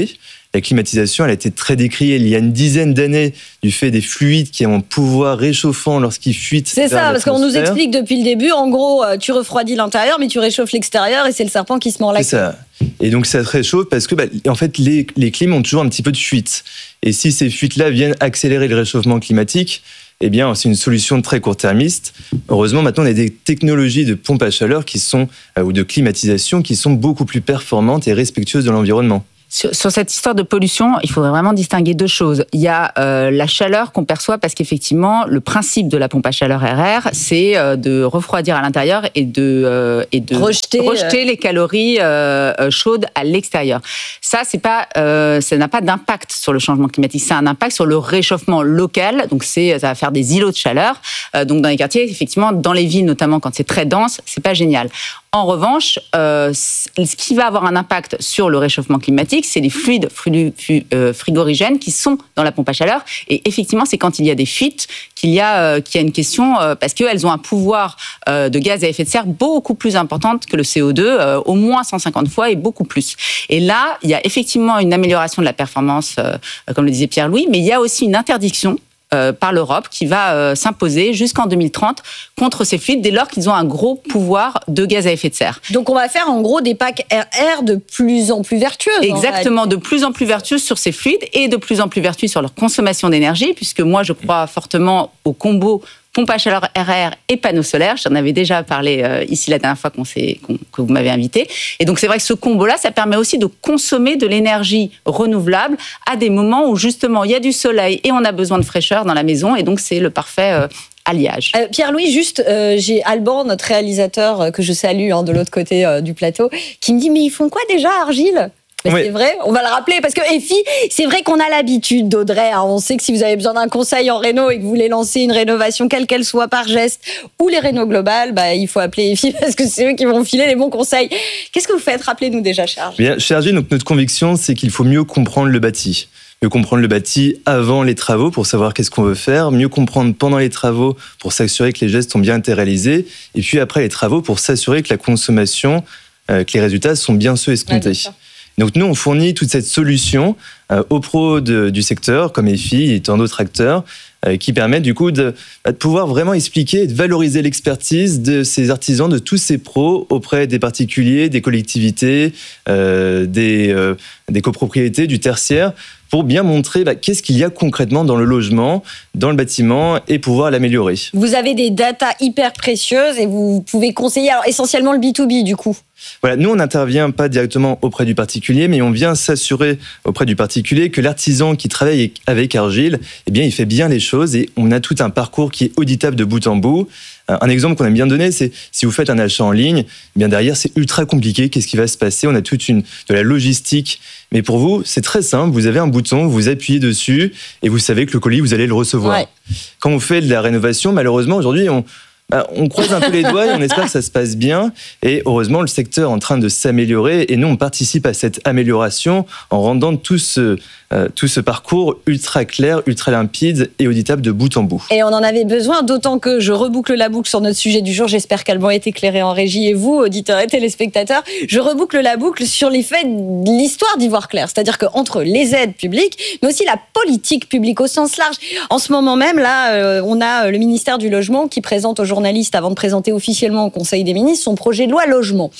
S11: La climatisation, elle a été très décriée il y a une dizaine d'années du fait des fluides qui ont un pouvoir réchauffant lorsqu'ils fuitent.
S8: C'est ça, parce qu'on nous explique depuis le début, en gros, tu refroidis l'intérieur, mais tu réchauffes l'extérieur et c'est le serpent qui se mord la queue.
S11: C'est ça. Et donc ça se réchauffe parce que, bah, en fait, les, les clims ont toujours un petit peu de fuite. Et si ces fuites-là viennent accélérer le réchauffement climatique, eh bien, c'est une solution très court-termiste. Heureusement, maintenant, on a des technologies de pompe à chaleur qui sont, euh, ou de climatisation qui sont beaucoup plus performantes et respectueuses de l'environnement.
S10: Sur, sur cette histoire de pollution, il faudrait vraiment distinguer deux choses. Il y a euh, la chaleur qu'on perçoit parce qu'effectivement, le principe de la pompe à chaleur R R, c'est euh, de refroidir à l'intérieur et de, euh, et de
S8: rejeter,
S10: rejeter
S8: euh...
S10: les calories euh, chaudes à l'extérieur. Ça, c'est pas, euh, ça n'a pas d'impact sur le changement climatique. C'est un impact sur le réchauffement local. Donc, c'est, ça va faire des îlots de chaleur. Euh, donc, dans les quartiers, effectivement, dans les villes, notamment quand c'est très dense, c'est pas génial. En revanche, euh, ce qui va avoir un impact sur le réchauffement climatique, c'est les fluides frigorigènes qui sont dans la pompe à chaleur. Et effectivement, c'est quand il y a des fuites qu'il y a, euh, qu'il y a une question, euh, parce qu'elles ont un pouvoir euh, de gaz à effet de serre beaucoup plus importante que le C O deux, euh, au moins cent cinquante fois et beaucoup plus. Et là, il y a effectivement une amélioration de la performance, euh, comme le disait Pierre-Louis, mais il y a aussi une interdiction Euh, par l'Europe qui va euh, s'imposer jusqu'en deux mille trente contre ces fluides dès lors qu'ils ont un gros pouvoir de gaz à effet de serre.
S8: Donc on va faire en gros des packs R R de plus en plus vertueuses.
S10: Exactement, de plus en plus vertueuses sur ces fluides et de plus en plus vertueuses sur leur consommation d'énergie, puisque moi je crois fortement au combo pompe à chaleur R R et panneaux solaires. J'en avais déjà parlé euh, ici la dernière fois qu'on s'est, qu'on, que vous m'avez invité. Et donc, c'est vrai que ce combo-là, ça permet aussi de consommer de l'énergie renouvelable à des moments où, justement, il y a du soleil et on a besoin de fraîcheur dans la maison. Et donc, c'est le parfait euh, alliage.
S8: Euh, Pierre-Louis, juste, euh, j'ai Alban, notre réalisateur, euh, que je salue hein, de l'autre côté euh, du plateau, qui me dit, mais ils font quoi déjà, Argile ? Mais oui. C'est vrai, on va le rappeler, parce que Effie, c'est vrai qu'on a l'habitude d'Audrey. Hein, on sait que si vous avez besoin d'un conseil en réno et que vous voulez lancer une rénovation, quelle qu'elle soit, par geste, ou les rénos globales, bah, il faut appeler Effie parce que c'est eux qui vont filer les bons conseils. Qu'est-ce que vous faites ? Rappelez-nous déjà, Charles.
S11: Bien, Charles, donc notre conviction, c'est qu'il faut mieux comprendre le bâti. Mieux comprendre le bâti avant les travaux pour savoir qu'est-ce qu'on veut faire, mieux comprendre pendant les travaux pour s'assurer que les gestes ont bien été réalisés, et puis après les travaux pour s'assurer que la consommation, euh, que les résultats sont bien ceux escomptés. Ouais, donc nous, on fournit toute cette solution euh, aux pros de, du secteur, comme Effie et tant d'autres acteurs, euh, qui permettent du coup de, de pouvoir vraiment expliquer et de valoriser l'expertise de ces artisans, de tous ces pros auprès des particuliers, des collectivités, euh, des, euh, des copropriétés, du tertiaire, pour bien montrer bah, qu'est-ce qu'il y a concrètement dans le logement, dans le bâtiment, et pouvoir l'améliorer.
S8: Vous avez des datas hyper précieuses et vous pouvez conseiller alors, essentiellement le B deux B du coup.
S11: Voilà, nous, on n'intervient pas directement auprès du particulier, mais on vient s'assurer auprès du particulier que l'artisan qui travaille avec Argile, eh bien, il fait bien les choses et on a tout un parcours qui est auditable de bout en bout. Un exemple qu'on aime bien donner, c'est si vous faites un achat en ligne, eh bien derrière, c'est ultra compliqué. Qu'est-ce qui va se passer ? On a toute une, de la logistique. Mais pour vous, c'est très simple. Vous avez un bouton, vous appuyez dessus et vous savez que le colis, vous allez le recevoir. Ouais. Quand on fait de la rénovation, malheureusement, aujourd'hui, on... on croise un peu les doigts et on espère que ça se passe bien. Et heureusement, le secteur est en train de s'améliorer. Et nous, on participe à cette amélioration en rendant tout ce, euh, tout ce parcours ultra clair, ultra limpide et auditable de bout en bout.
S8: Et on en avait besoin, d'autant que je reboucle la boucle sur notre sujet du jour. J'espère qu'Alban est éclairé en régie. Et vous, auditeurs et téléspectateurs, je reboucle la boucle sur les faits de l'histoire d'Ivoire Clair. C'est-à-dire qu'entre les aides publiques, mais aussi la politique publique au sens large. En ce moment même, là, euh, on a le ministère du Logement qui présente aujourd'hui journaliste avant de présenter officiellement au Conseil des ministres son projet de loi logement.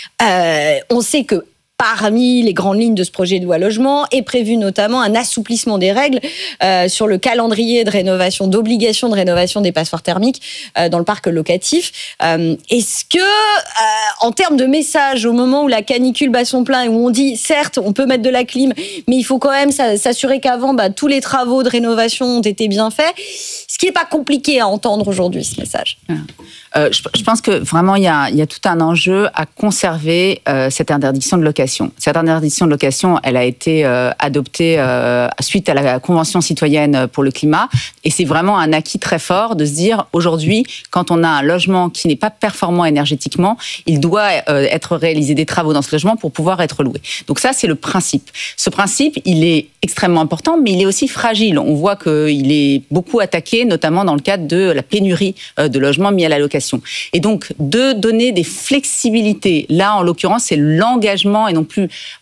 S8: Euh, on sait que parmi les grandes lignes de ce projet de loi logement est prévu notamment un assouplissement des règles euh, sur le calendrier de rénovation, d'obligation de rénovation des passoires thermiques euh, dans le parc locatif. Euh, est-ce que, euh, en termes de message, au moment où la canicule bat son plein et où on dit, certes, on peut mettre de la clim, mais il faut quand même s'assurer qu'avant, bah, tous les travaux de rénovation ont été bien faits, ce qui n'est pas compliqué à entendre aujourd'hui, ce message.
S10: Euh, je, je pense que vraiment, il y a, il y a tout un enjeu à conserver euh, cette interdiction de location. Cette interdiction de location, elle a été euh, adoptée euh, suite à la Convention citoyenne pour le climat. Et c'est vraiment un acquis très fort de se dire, aujourd'hui, quand on a un logement qui n'est pas performant énergétiquement, il doit euh, être réalisé des travaux dans ce logement pour pouvoir être loué. Donc ça, c'est le principe. Ce principe, il est extrêmement important, mais il est aussi fragile. On voit qu'il est beaucoup attaqué, notamment dans le cadre de la pénurie de logements mis à la location. Et donc, de donner des flexibilités, là, en l'occurrence, c'est l'engagement et non plus... En fait,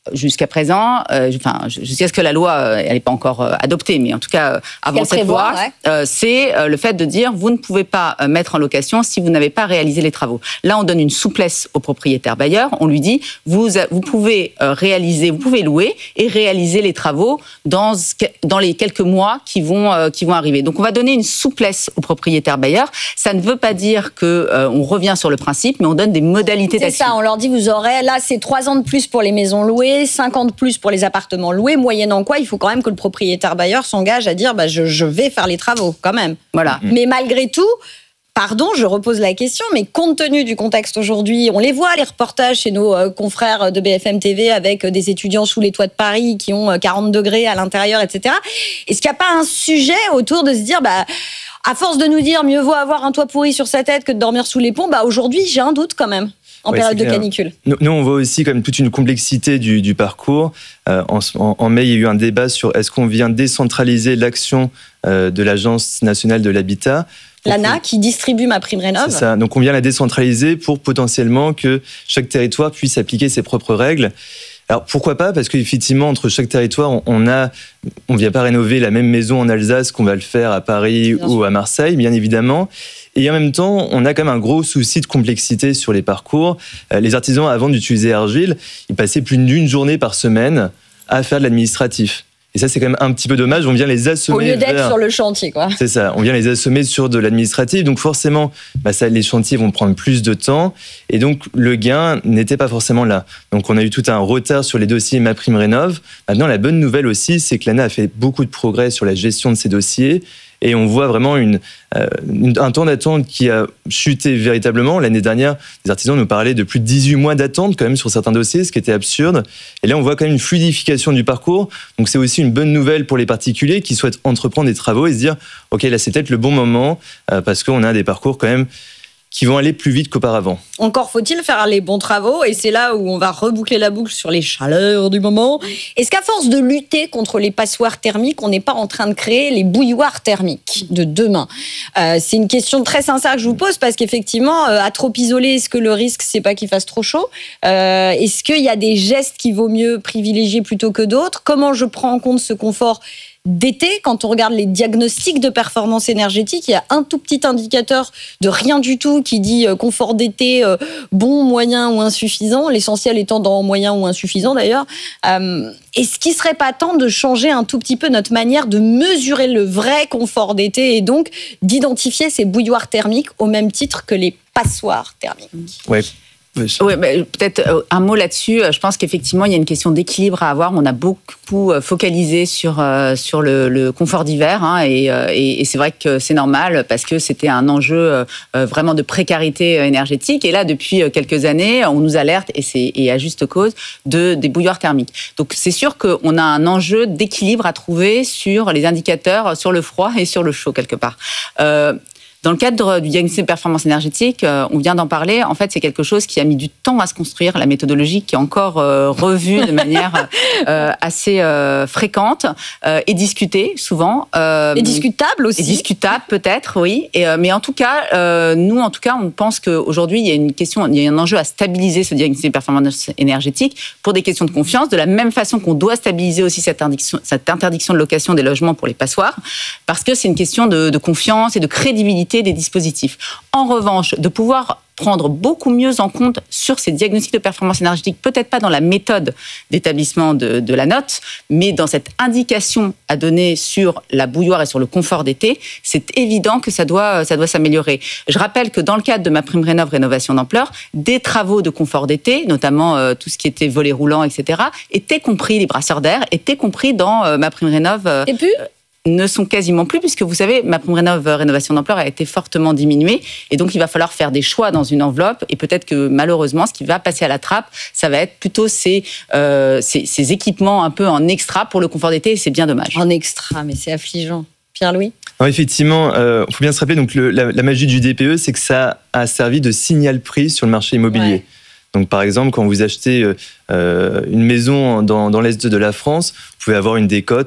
S10: jusqu'à présent, euh, enfin, jusqu'à ce que la loi, euh, elle n'est pas encore euh, adoptée, mais en tout cas, euh, avant cette
S8: prévoit,
S10: loi,
S8: ouais.
S10: euh, c'est euh, le fait de dire, vous ne pouvez pas euh, mettre en location si vous n'avez pas réalisé les travaux. Là, on donne une souplesse au propriétaire bailleur. On lui dit, vous, vous pouvez euh, réaliser, vous pouvez louer et réaliser les travaux dans, dans les quelques mois qui vont, euh, qui vont arriver. Donc, on va donner une souplesse au propriétaire bailleur. Ça ne veut pas dire que euh, on revient sur le principe, mais on donne des modalités
S8: C'est
S10: d'action.
S8: ça, on leur dit, vous aurez, là, c'est trois ans de plus pour les maisons louées, cinq ans de plus pour les appartements loués, moyennant quoi, il faut quand même que le propriétaire bailleur s'engage à dire, bah, je, je vais faire les travaux, quand même.
S10: Voilà.
S8: Mais malgré tout, pardon, je repose la question, mais compte tenu du contexte aujourd'hui, on les voit, les reportages chez nos euh, confrères de B F M T V avec euh, des étudiants sous les toits de Paris qui ont euh, quarante degrés à l'intérieur, et cetera. Est-ce qu'il n'y a pas un sujet autour de se dire, bah, à force de nous dire mieux vaut avoir un toit pourri sur sa tête que de dormir sous les ponts, bah, aujourd'hui, j'ai un doute quand même. En
S11: ouais,
S8: période de
S11: clair.
S8: canicule.
S11: Nous, nous, on voit aussi comme toute une complexité du, du parcours. Euh, en, en, en mai, il y a eu un débat sur est-ce qu'on vient décentraliser l'action euh, de l'Agence nationale de l'habitat.
S8: L'A N A qui distribue ma prime rénov.
S11: C'est ça. Donc on vient la décentraliser pour potentiellement que chaque territoire puisse appliquer ses propres règles. Alors pourquoi pas ? Parce qu'effectivement, entre chaque territoire, on a, on vient pas rénover la même maison en Alsace qu'on va le faire à Paris bien ou sûr. À Marseille, bien évidemment. Et en même temps, on a quand même un gros souci de complexité sur les parcours. Les artisans, avant d'utiliser Argile, ils passaient plus d'une journée par semaine à faire de l'administratif. Et ça, c'est quand même un petit peu dommage. On vient les assommer.
S8: Au lieu d'être
S11: vers...
S8: sur le chantier, quoi.
S11: C'est ça. On vient les assommer sur de l'administratif. Donc forcément, bah ça, les chantiers vont prendre plus de temps. Et donc, le gain n'était pas forcément là. Donc, on a eu tout un retard sur les dossiers MaPrimeRénov'. Maintenant, la bonne nouvelle aussi, c'est que l'A N A a fait beaucoup de progrès sur la gestion de ces dossiers. Et on voit vraiment une, euh, un temps d'attente qui a chuté véritablement. L'année dernière, les artisans nous parlaient de plus de dix-huit mois d'attente quand même sur certains dossiers, ce qui était absurde. Et là, on voit quand même une fluidification du parcours. Donc, c'est aussi une bonne nouvelle pour les particuliers qui souhaitent entreprendre des travaux et se dire « Ok, là, c'est peut-être le bon moment euh, parce qu'on a des parcours quand même qui vont aller plus vite qu'auparavant. »
S8: Encore faut-il faire les bons travaux, et c'est là où on va reboucler la boucle sur les chaleurs du moment. Est-ce qu'à force de lutter contre les passoires thermiques, on n'est pas en train de créer les bouilloires thermiques de demain ? euh, C'est une question très sincère que je vous pose, parce qu'effectivement, euh, à trop isoler, est-ce que le risque, c'est pas qu'il fasse trop chaud ? euh, Est-ce qu'il y a des gestes qu'il vaut mieux privilégier plutôt que d'autres ? Comment je prends en compte ce confort d'été, quand on regarde les diagnostics de performance énergétique, il y a un tout petit indicateur de rien du tout qui dit euh, confort d'été, euh, bon, moyen ou insuffisant, l'essentiel étant dans moyen ou insuffisant d'ailleurs. Euh, est-ce qu'il ne serait pas temps de changer un tout petit peu notre manière de mesurer le vrai confort d'été et donc d'identifier ces bouilloires thermiques au même titre que les passoires thermiques ?
S11: Ouais.
S10: Oui, bah, peut-être un mot là-dessus. Je pense qu'effectivement, il y a une question d'équilibre à avoir. On a beaucoup focalisé sur, sur le, le confort d'hiver, hein, et, et, et c'est vrai que c'est normal parce que c'était un enjeu vraiment de précarité énergétique. Et là, depuis quelques années, on nous alerte, et, c'est, et à juste cause, de, des bouilloires thermiques. Donc, c'est sûr qu'on a un enjeu d'équilibre à trouver sur les indicateurs, sur le froid et sur le chaud, quelque part. Euh, Dans le cadre du diagnostic de performance énergétique, euh, on vient d'en parler. En fait, c'est quelque chose qui a mis du temps à se construire. La méthodologie qui est encore euh, revue de manière euh, assez euh, fréquente euh, et discutée souvent. Euh,
S8: et discutable aussi.
S10: Et discutable peut-être, oui. Et, euh, mais en tout cas, euh, nous, en tout cas, on pense qu'aujourd'hui, il y a une question, il y a un enjeu à stabiliser ce diagnostic de performance énergétique pour des questions de confiance, de la même façon qu'on doit stabiliser aussi cette interdiction, cette interdiction de location des logements pour les passoires, parce que c'est une question de, de confiance et de crédibilité des dispositifs. En revanche, de pouvoir prendre beaucoup mieux en compte sur ces diagnostics de performance énergétique, peut-être pas dans la méthode d'établissement de, de la note, mais dans cette indication à donner sur la bouilloire et sur le confort d'été, c'est évident que ça doit, ça doit s'améliorer. Je rappelle que dans le cadre de MaPrimeRénov' rénovation d'ampleur, des travaux de confort d'été, notamment euh, tout ce qui était volet roulant, et cetera, étaient compris, les brasseurs d'air, étaient compris dans euh, MaPrimeRénov'. Euh,
S8: et puis
S10: ne sont quasiment plus, puisque vous savez, MaPrimeRénov' rénovation d'ampleur a été fortement diminuée, et donc il va falloir faire des choix dans une enveloppe, et peut-être que malheureusement, ce qui va passer à la trappe, ça va être plutôt ces, euh, ces, ces équipements un peu en extra pour le confort d'été, et c'est bien dommage.
S8: En extra, mais c'est affligeant. Pierre-Louis ?
S11: Alors effectivement, il euh, faut bien se rappeler, donc le, la, la magie du D P E, c'est que ça a servi de signal prix sur le marché immobilier. Ouais. Donc, par exemple, quand vous achetez euh, une maison dans, dans l'est de la France, vous pouvez avoir une décote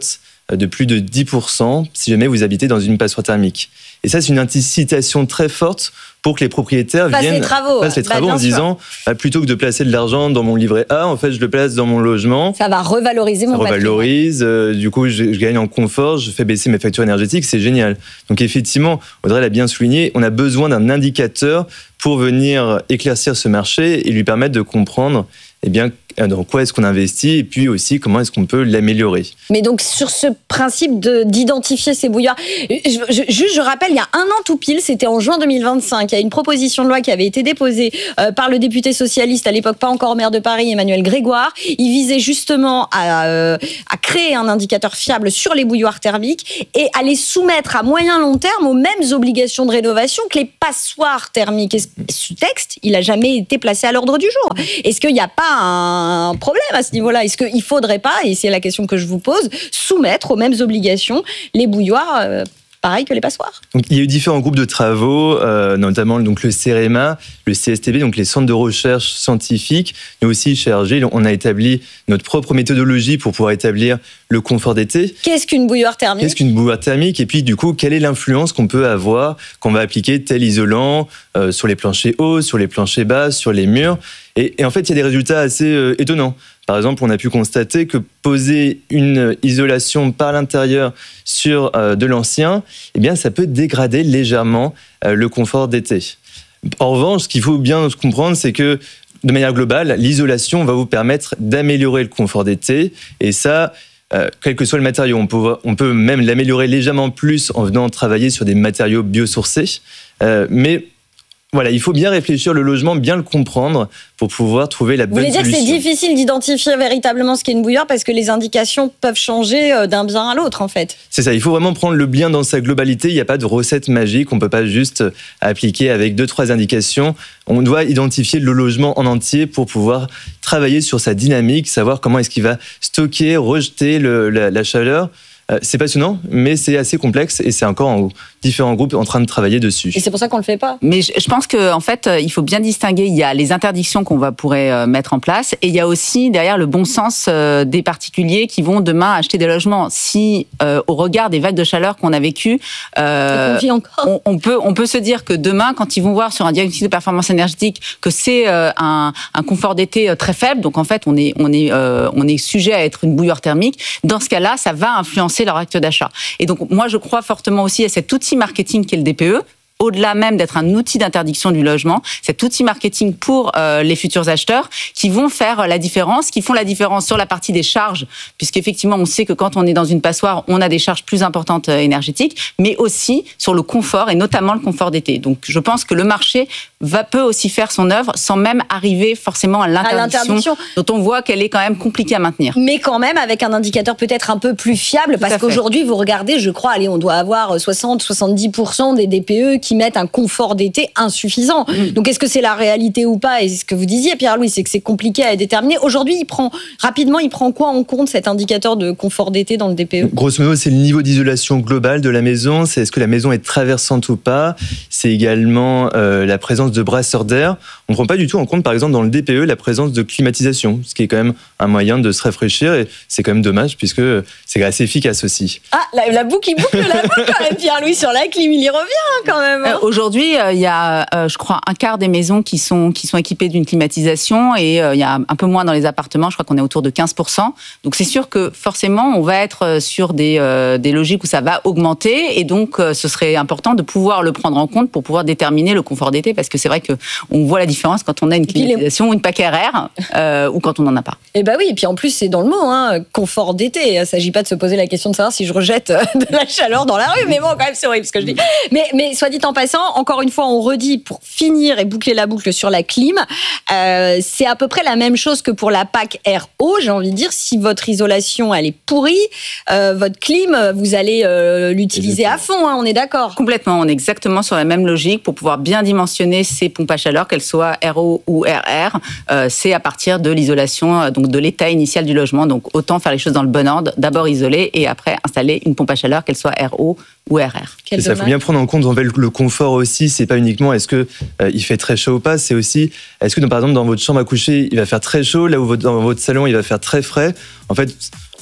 S11: de plus de dix pour cent si jamais vous habitez dans une passoire thermique. Et ça, c'est une incitation très forte pour que les propriétaires
S8: Fasse
S11: viennent
S8: les travaux,
S11: fassent les
S8: bah,
S11: travaux
S8: bien
S11: en
S8: sûr.
S11: disant bah, plutôt que de placer de l'argent dans mon livret A, en fait, je le place dans mon logement.
S8: Ça va revaloriser
S11: Ça
S8: mon patrimoine.
S11: revalorise, euh, du coup, je, je gagne en confort, je fais baisser mes factures énergétiques, c'est génial. Donc effectivement, Audrey l'a bien souligné, on a besoin d'un indicateur pour venir éclaircir ce marché et lui permettre de comprendre eh bien, dans quoi est-ce qu'on investit et puis aussi comment est-ce qu'on peut l'améliorer.
S8: Mais donc, sur ce principe de, d'identifier ces bouilloires, je, je, juste, je rappelle, il y a un an tout pile, c'était en juin deux mille vingt-cinq, il y a une proposition de loi qui avait été déposée euh, par le député socialiste, à l'époque pas encore maire de Paris, Emmanuel Grégoire. Il visait justement à, euh, à créer un indicateur fiable sur les bouilloires thermiques et à les soumettre à moyen long terme aux mêmes obligations de rénovation que les passoires thermiques. Et ce texte, il n'a jamais été placé à l'ordre du jour. Est-ce qu'il n'y a pas un problème à ce niveau-là? Est-ce qu'il ne faudrait pas, et c'est la question que je vous pose, soumettre aux mêmes obligations les bouilloires euh, pareil que les passoires?
S11: Donc, il y a eu différents groupes de travaux, euh, notamment donc, le CEREMA, le C S T B, donc les centres de recherche scientifiques, mais aussi chez R G, on a établi notre propre méthodologie pour pouvoir établir le confort d'été.
S8: Qu'est-ce qu'une bouilloire thermique?
S11: Qu'est-ce qu'une bouilloire thermique? Et puis, du coup, quelle est l'influence qu'on peut avoir quand on va appliquer tel isolant euh, sur les planchers hauts, sur les planchers bas, sur les murs? Et, et en fait, il y a des résultats assez euh, étonnants. Par exemple, on a pu constater que poser une isolation par l'intérieur sur euh, de l'ancien, eh bien, ça peut dégrader légèrement euh, le confort d'été. En revanche, ce qu'il faut bien comprendre, c'est que de manière globale, l'isolation va vous permettre d'améliorer le confort d'été. Et ça, euh, quel que soit le matériau, on peut, on peut même l'améliorer légèrement plus en venant travailler sur des matériaux biosourcés. Euh, mais voilà, il faut bien réfléchir le logement, bien le comprendre pour pouvoir trouver la bonne solution.
S8: Vous voulez dire que c'est difficile d'identifier véritablement ce qu'est une bouilloire parce que les indications peuvent changer d'un bien à l'autre, en fait?
S11: C'est ça, il faut vraiment prendre le bien dans sa globalité. Il n'y a pas de recette magique, on ne peut pas juste appliquer avec deux, trois indications. On doit identifier le logement en entier pour pouvoir travailler sur sa dynamique, savoir comment est-ce qu'il va stocker, rejeter le, la, la chaleur. Euh, c'est passionnant, mais c'est assez complexe et c'est encore en différents groupes en train de travailler dessus.
S8: Et c'est pour ça qu'on le fait pas.
S10: Mais je, je pense que en fait, il faut bien distinguer. Il y a les interdictions qu'on va pourrait mettre en place, et il y a aussi derrière le bon sens euh, des particuliers qui vont demain acheter des logements. Si, euh, au regard des vagues de chaleur qu'on a vécues, euh,
S8: et qu'on vit encore.
S10: On, on peut on peut se dire que demain, quand ils vont voir sur un diagnostic de performance énergétique que c'est euh, un, un confort d'été très faible, donc en fait on est on est euh, on est sujet à être une bouilloire thermique. Dans ce cas-là, ça va influencer leur acte d'achat. Et donc, moi, je crois fortement aussi à cet outil marketing qu'est le D P E, au-delà même d'être un outil d'interdiction du logement, cet outil marketing pour euh, les futurs acheteurs qui vont faire la différence, qui font la différence sur la partie des charges, puisqu'effectivement, on sait que quand on est dans une passoire, on a des charges plus importantes euh, énergétiques, mais aussi sur le confort, et notamment le confort d'été. Donc, je pense que le marché va, peut aussi faire son œuvre sans même arriver forcément à l'interdiction, à l'interdiction. dont on voit qu'elle est quand même compliquée à maintenir.
S8: Mais quand même avec un indicateur peut-être un peu plus fiable, parce qu'aujourd'hui, vous regardez, je crois, allez, on doit avoir soixante à soixante-dix pour cent des D P E qui mettent un confort d'été insuffisant. Mmh. Donc, est-ce que c'est la réalité ou pas? Et ce que vous disiez, Pierre-Louis, c'est que c'est compliqué à déterminer. Aujourd'hui, il prend, rapidement, il prend quoi en compte, cet indicateur de confort d'été dans le D P E?
S11: Grosso modo, c'est le niveau d'isolation global de la maison. C'est est-ce que la maison est traversante ou pas. C'est également euh, la présence de brasseurs d'air. On ne prend pas du tout en compte, par exemple, dans le D P E, la présence de climatisation, ce qui est quand même un moyen de se rafraîchir. Et c'est quand même dommage, puisque c'est assez efficace aussi.
S8: Ah, la, la boucle, il boucle la boucle quand même, Pierre-Louis, sur la clim, il y revient hein, quand même. Hein.
S10: Euh, Aujourd'hui, il euh, y a, euh, je crois, un quart des maisons qui sont, qui sont équipées d'une climatisation, et il euh, y a un peu moins dans les appartements. Je crois qu'on est autour de quinze pour cent. Donc c'est sûr que forcément, on va être sur des, euh, des logiques où ça va augmenter, et donc euh, ce serait important de pouvoir le prendre en compte pour pouvoir déterminer le confort d'été, parce que c'est vrai qu'on voit la différence quand on a une climatisation les... ou une P A C R R euh, ou quand on n'en a pas.
S8: Eh ben oui, et puis en plus c'est dans le mot, hein, confort d'été. Il ne s'agit pas de se poser la question de savoir si je rejette de la chaleur dans la rue, mais bon, quand même c'est horrible ce que je dis. Mais, mais soit dit en passant, encore une fois, on redit pour finir et boucler la boucle sur la clim, euh, c'est à peu près la même chose que pour la P A C R O. J'ai envie de dire, si votre isolation elle est pourrie, euh, votre clim, vous allez euh, l'utiliser à fond. Hein, on est d'accord.
S10: Complètement, on est exactement sur la même logique pour pouvoir bien dimensionner ces pompes à chaleur, qu'elles soient R O ou R R. Euh, c'est à partir de l'isolation, donc de l'état initial du logement. Donc autant faire les choses dans le bon ordre, d'abord isoler et après installer une pompe à chaleur, qu'elle soit R O ou R R.
S11: C'est ça, il faut bien prendre en compte en fait, le confort aussi. C'est pas uniquement est-ce que euh, il fait très chaud ou pas, c'est aussi est-ce que par exemple dans votre chambre à coucher il va faire très chaud, là où votre, dans votre salon il va faire très frais. En fait,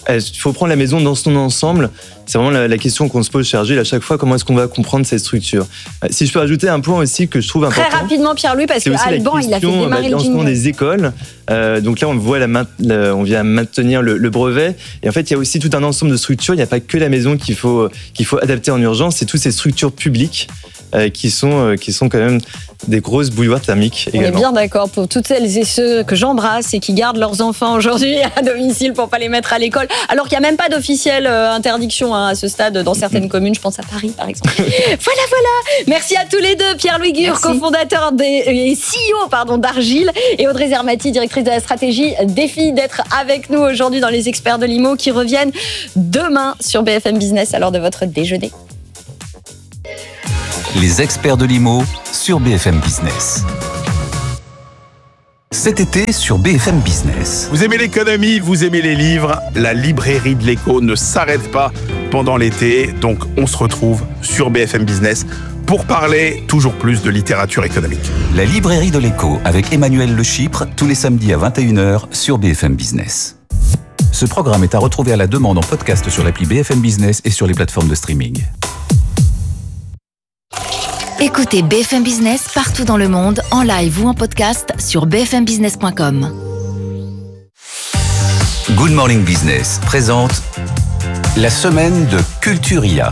S11: il faut prendre la maison dans son ensemble. C'est vraiment la, la question qu'on se pose chez Argile à chaque fois. Comment est-ce qu'on va comprendre cette structure? Si je peux ajouter un point aussi que je trouve important.
S8: Très rapidement, Pierre-Louis, parce que Alban, il a fait démarrer le jingle.
S11: Des écoles. Euh, donc là, on voit la, la, on vient maintenir le, le brevet. Et en fait, il y a aussi tout un ensemble de structures. Il n'y a pas que la maison qu'il faut qu'il faut adapter en urgence. C'est toutes ces structures publiques euh, qui sont euh, qui sont quand même des grosses bouilloires thermiques.
S8: On
S11: également.
S8: est bien d'accord pour toutes celles et ceux que j'embrasse et qui gardent leurs enfants aujourd'hui à domicile pour pas les mettre à l'école, alors qu'il n'y a même pas d'officielle interdiction hein, à ce stade dans certaines communes. Je pense à Paris, par exemple. Voilà, voilà. Merci à tous les deux. Pierre-Louis Gure, cofondateur des, et C E O pardon, d'Argile, et Audrey Zermati, directrice de la stratégie Défi, d'être avec nous aujourd'hui dans les experts de l'I M O qui reviennent demain sur B F M Business à l'heure de votre déjeuner.
S4: Les experts de l'I M O sur B F M Business. Cet été sur B F M Business.
S12: Vous aimez l'économie, vous aimez les livres, la librairie de l'écho ne s'arrête pas pendant l'été, donc on se retrouve sur B F M Business pour parler toujours plus de littérature économique.
S4: La librairie de l'écho avec Emmanuel Le Chypre, tous les samedis à vingt et une heures sur B F M Business. Ce programme est à retrouver à la demande en podcast sur l'appli B F M Business et sur les plateformes de streaming.
S6: Écoutez B F M Business partout dans le monde, en live ou en podcast sur b f m business point com.
S4: Good Morning Business présente la semaine de Culturia.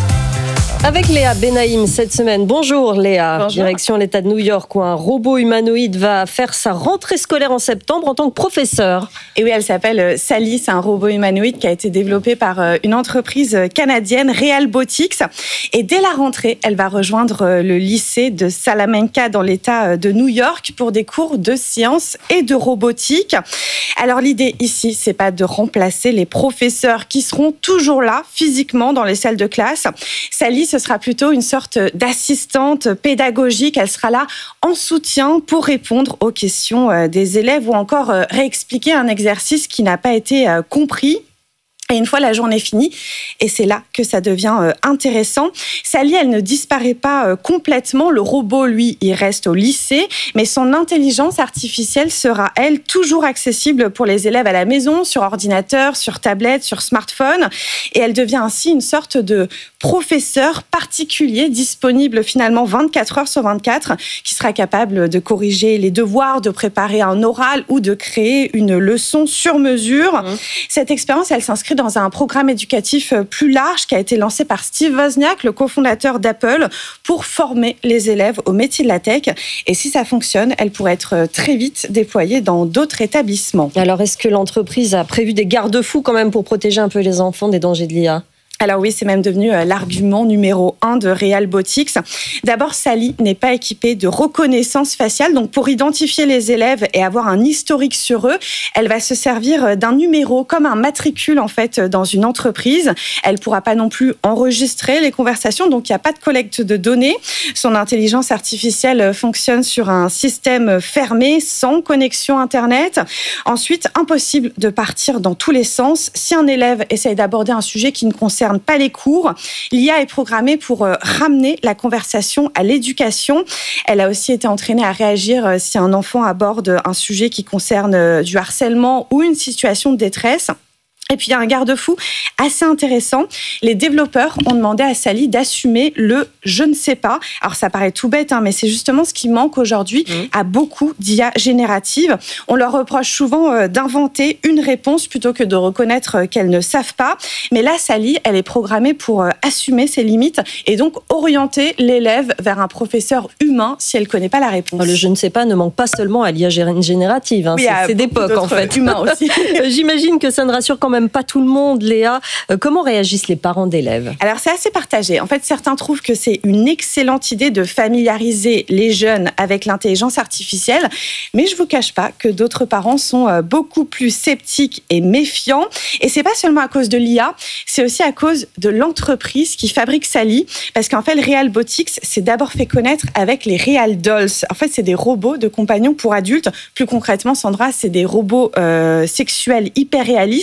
S3: Avec Léa Benaïm cette semaine. Bonjour Léa,
S2: Bonjour.
S3: Direction l'État de New York où un robot humanoïde va faire sa rentrée scolaire en septembre en tant que professeur.
S2: Et oui, elle s'appelle Sally, c'est un robot humanoïde qui a été développé par une entreprise canadienne, Realbotix. Et dès la rentrée, elle va rejoindre le lycée de Salamanca dans l'État de New York pour des cours de sciences et de robotique. Alors l'idée ici, c'est pas de remplacer les professeurs qui seront toujours là physiquement dans les salles de classe. Sally, ce sera plutôt une sorte d'assistante pédagogique. Elle sera là en soutien pour répondre aux questions des élèves ou encore réexpliquer un exercice qui n'a pas été compris. Et une fois la journée finie, et c'est là que ça devient euh, intéressant, Sally, elle ne disparaît pas euh, complètement. Le robot, lui, il reste au lycée, mais son intelligence artificielle sera, elle, toujours accessible pour les élèves à la maison, sur ordinateur, sur tablette, sur smartphone. Et elle devient ainsi une sorte de professeur particulier, disponible finalement vingt-quatre heures sur vingt-quatre, qui sera capable de corriger les devoirs, de préparer un oral ou de créer une leçon sur mesure. Mmh. Cette expérience, elle s'inscrit dans un programme éducatif plus large qui a été lancé par Steve Wozniak, le cofondateur d'Apple, pour former les élèves au métier de la tech. Et si ça fonctionne, elle pourrait être très vite déployée dans d'autres établissements.
S3: Alors, est-ce que l'entreprise a prévu des garde-fous quand même pour protéger un peu les enfants des dangers de l'I A ?
S2: Alors oui, c'est même devenu l'argument numéro un de Realbotix. D'abord, Sally n'est pas équipée de reconnaissance faciale. Donc, pour identifier les élèves et avoir un historique sur eux, elle va se servir d'un numéro comme un matricule, en fait, dans une entreprise. Elle pourra pas non plus enregistrer les conversations. Donc, il n'y a pas de collecte de données. Son intelligence artificielle fonctionne sur un système fermé, sans connexion Internet. Ensuite, impossible de partir dans tous les sens. Si un élève essaye d'aborder un sujet qui ne concerne pas les cours, l'I A est programmée pour ramener la conversation à l'éducation. Elle a aussi été entraînée à réagir si un enfant aborde un sujet qui concerne du harcèlement ou une situation de détresse. Et puis, il y a un garde-fou assez intéressant. Les développeurs ont demandé à Sally d'assumer le « je ne sais pas ». Alors, ça paraît tout bête, hein, mais c'est justement ce qui manque aujourd'hui mmh. à beaucoup d'I A génératives. On leur reproche souvent euh, d'inventer une réponse plutôt que de reconnaître euh, qu'elles ne savent pas. Mais là, Sally, elle est programmée pour euh, assumer ses limites et donc orienter l'élève vers un professeur humain si elle ne connaît pas la réponse.
S3: Le « je ne sais pas » ne manque pas seulement à l'I A générative. Hein, oui, c'est, c'est d'époque, en fait.
S2: Humain aussi.
S3: J'imagine que ça ne rassure quand même même pas tout le monde, Léa. Euh, comment réagissent les parents d'élèves ?
S2: Alors, c'est assez partagé. En fait, certains trouvent que c'est une excellente idée de familiariser les jeunes avec l'intelligence artificielle, mais je ne vous cache pas que d'autres parents sont euh, beaucoup plus sceptiques et méfiants. Et c'est pas seulement à cause de l'I A, c'est aussi à cause de l'entreprise qui fabrique Sally, parce qu'en fait, Realbotix s'est d'abord fait connaître avec les Real Dolls. En fait, c'est des robots de compagnons pour adultes. Plus concrètement, Sandra, c'est des robots euh, sexuels hyper réalistes. Oui.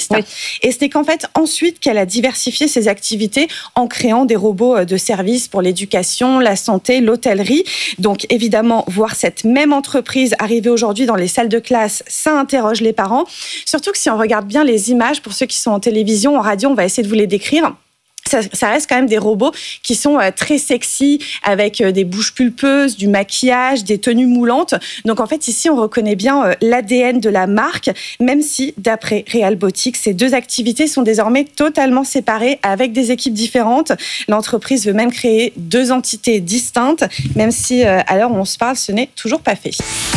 S13: Et ce n'est qu'en fait ensuite qu'elle a diversifié ses activités en créant des robots de service pour l'éducation, la santé, l'hôtellerie. Donc évidemment, voir cette même entreprise arriver aujourd'hui dans les salles de classe, ça interroge les parents. Surtout que si on regarde bien les images, pour ceux qui sont en télévision, en radio, on va essayer de vous les décrire. Ça, ça reste quand même des robots qui sont euh, très sexy, avec euh, des bouches pulpeuses, du maquillage, des tenues moulantes. Donc en fait, ici, on reconnaît bien euh, l'A D N de la marque, même si, d'après Realbotix, ces deux activités sont désormais totalement séparées avec des équipes différentes. L'entreprise veut même créer deux entités distinctes, même si, euh, à l'heure où on se parle, ce n'est toujours pas fait.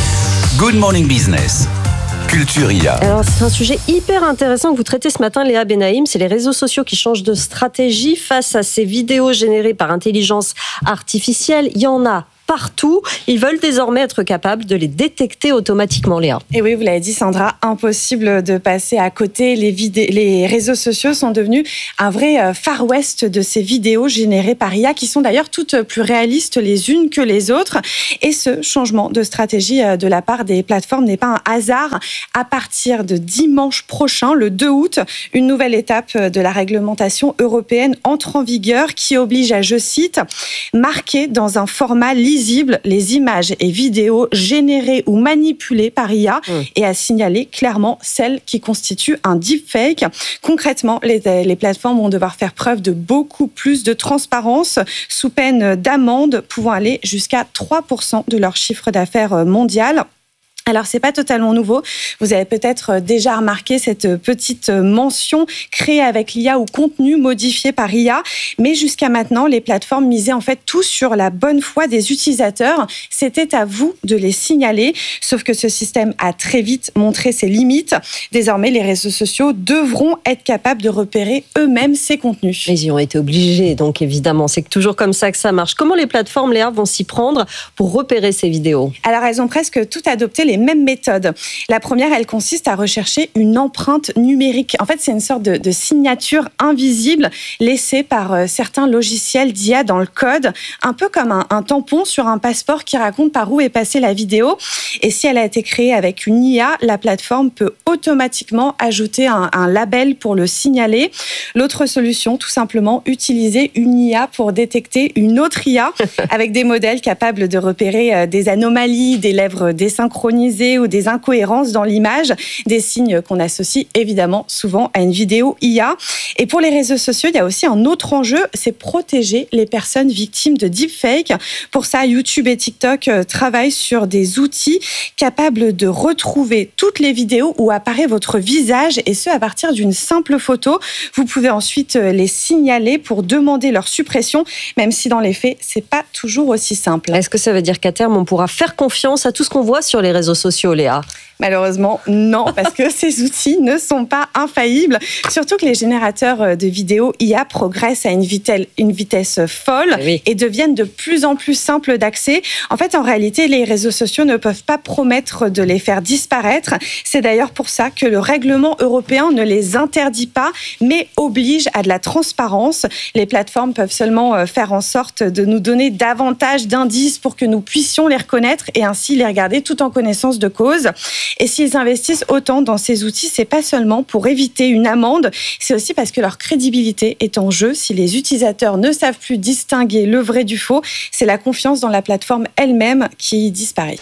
S4: Good Morning Business. Culture I A.
S14: Alors, c'est un sujet hyper intéressant que vous traitez ce matin, Léa Benaïm. C'est les réseaux sociaux qui changent de stratégie face à ces vidéos générées par intelligence artificielle. Il y en a partout. Ils veulent désormais être capables de les détecter automatiquement, Léa.
S13: Et oui, vous l'avez dit, Sandra, impossible de passer à côté. Les, vidé- les réseaux sociaux sont devenus un vrai Far West de ces vidéos générées par I A, qui sont d'ailleurs toutes plus réalistes les unes que les autres. Et ce changement de stratégie de la part des plateformes n'est pas un hasard. À partir de dimanche prochain, le deux août, une nouvelle étape de la réglementation européenne entre en vigueur qui oblige à, je cite, marquer dans un format lisible les images et vidéos générées ou manipulées par I A mmh. et à signaler clairement celles qui constituent un deepfake. Concrètement, les, les plateformes vont devoir faire preuve de beaucoup plus de transparence sous peine d'amende pouvant aller jusqu'à trois pour cent de leur chiffre d'affaires mondial. Alors, c'est pas totalement nouveau. Vous avez peut-être déjà remarqué cette petite mention créée avec l'I A ou contenu modifié par I A. Mais jusqu'à maintenant, les plateformes misaient en fait tout sur la bonne foi des utilisateurs. C'était à vous de les signaler. Sauf que ce système a très vite montré ses limites. Désormais, les réseaux sociaux devront être capables de repérer eux-mêmes ces contenus.
S14: Ils y ont été obligés, donc évidemment. C'est toujours comme ça que ça marche. Comment les plateformes, Léa, vont s'y prendre pour repérer ces vidéos ?
S13: Alors, elles ont presque toutes adopté les mêmes méthodes. La première, elle consiste à rechercher une empreinte numérique. En fait, c'est une sorte de, de signature invisible laissée par euh, certains logiciels d'I A dans le code, un peu comme un, un tampon sur un passeport qui raconte par où est passée la vidéo. Et si elle a été créée avec une I A, la plateforme peut automatiquement ajouter un, un label pour le signaler. L'autre solution, tout simplement, utiliser une I A pour détecter une autre I A avec des modèles capables de repérer euh, des anomalies, des lèvres désynchronisées ou des incohérences dans l'image, des signes qu'on associe évidemment souvent à une vidéo I A. Et pour les réseaux sociaux, il y a aussi un autre enjeu, c'est protéger les personnes victimes de deepfake. Pour ça, YouTube et TikTok travaillent sur des outils capables de retrouver toutes les vidéos où apparaît votre visage, et ce à partir d'une simple photo. Vous pouvez ensuite les signaler pour demander leur suppression, même si dans les faits, c'est pas toujours aussi simple.
S14: Est-ce que ça veut dire qu'à terme, on pourra faire confiance à tout ce qu'on voit sur les réseaux sociaux, Léa ?
S13: Malheureusement, non, parce que ces outils ne sont pas infaillibles. Surtout que les générateurs de vidéos I A progressent à une vitesse, une vitesse folle oui. et deviennent de plus en plus simples d'accès. En fait, en réalité, les réseaux sociaux ne peuvent pas promettre de les faire disparaître. C'est d'ailleurs pour ça que le règlement européen ne les interdit pas, mais oblige à de la transparence. Les plateformes peuvent seulement faire en sorte de nous donner davantage d'indices pour que nous puissions les reconnaître et ainsi les regarder tout en connaissance de cause. Et s'ils investissent autant dans ces outils, c'est pas seulement pour éviter une amende, c'est aussi parce que leur crédibilité est en jeu. Si les utilisateurs ne savent plus distinguer le vrai du faux, c'est la confiance dans la plateforme elle-même qui disparaît.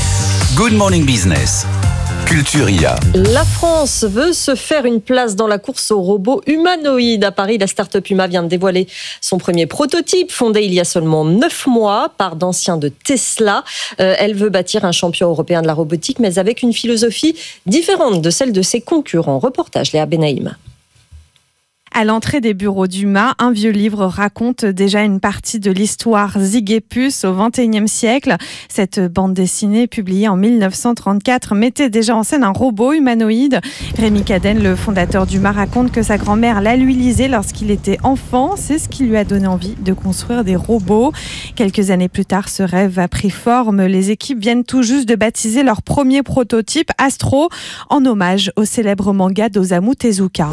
S4: Good Morning Business. Culture I A.
S14: La France veut se faire une place dans la course aux robots humanoïdes. À Paris, la start-up Huma vient de dévoiler son premier prototype, fondé il y a seulement neuf mois par d'anciens de Tesla. Euh, elle veut bâtir un champion européen de la robotique, mais avec une philosophie différente de celle de ses concurrents. Reportage Léa Benaïm.
S15: À l'entrée des bureaux d'Huma, un vieux livre raconte déjà une partie de l'histoire Zigépus au vingt et unième siècle. Cette bande dessinée, publiée en mille neuf cent trente-quatre, mettait déjà en scène un robot humanoïde. Rémi Cadenne, le fondateur d'Huma, raconte que sa grand-mère l'a lui lisé lorsqu'il était enfant. C'est ce qui lui a donné envie de construire des robots. Quelques années plus tard, ce rêve a pris forme. Les équipes viennent tout juste de baptiser leur premier prototype, Astro, en hommage au célèbre manga d'Osamu Tezuka.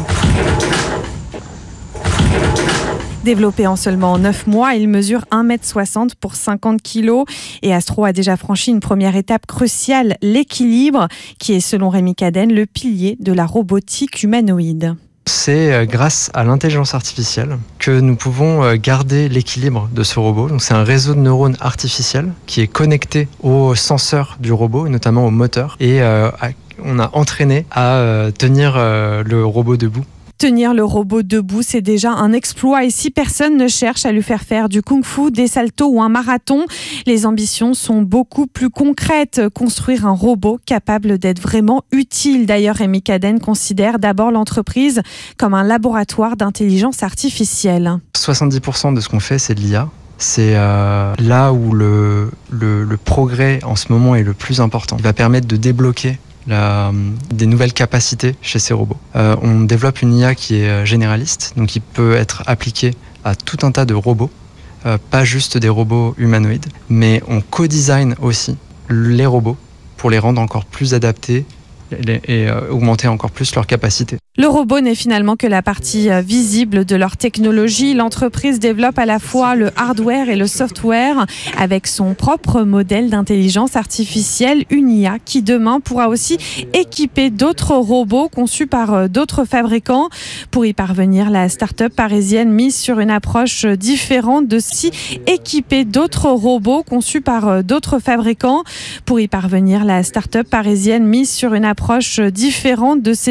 S15: Développé en seulement neuf mois, il mesure un mètre soixante pour cinquante kilos et Astro a déjà franchi une première étape cruciale, l'équilibre, qui est selon Rémi Cadenne le pilier de la robotique humanoïde.
S16: C'est grâce à l'intelligence artificielle que nous pouvons garder l'équilibre de ce robot. Donc c'est un réseau de neurones artificiels qui est connecté aux senseurs du robot, et notamment au moteur. Et euh, on a entraîné à euh, tenir euh, le robot debout.
S15: Tenir le robot debout, c'est déjà un exploit. Et si personne ne cherche à lui faire faire du kung-fu, des saltos ou un marathon, les ambitions sont beaucoup plus concrètes. Construire un robot capable d'être vraiment utile. D'ailleurs, Rémi Cadenne considère d'abord l'entreprise comme un laboratoire d'intelligence artificielle.
S16: soixante-dix pour cent de ce qu'on fait, c'est de l'I A. C'est euh, là où le, le, le progrès en ce moment est le plus important. Il va permettre de débloquer La, des nouvelles capacités chez ces robots. Euh, on développe une I A qui est généraliste, donc qui peut être appliquée à tout un tas de robots, euh, pas juste des robots humanoïdes, mais on co-design aussi les robots pour les rendre encore plus adaptés et, et euh, augmenter encore plus leurs capacités.
S15: Le robot n'est finalement que la partie visible de leur technologie. L'entreprise développe à la fois le hardware et le software avec son propre modèle d'intelligence artificielle, une I A qui demain pourra aussi équiper d'autres robots conçus par d'autres fabricants. Pour y parvenir, la start-up parisienne mise sur une approche différente de si équiper d'autres robots conçus par d'autres fabricants. Pour y parvenir, la start-up parisienne mise sur une approche différente de ces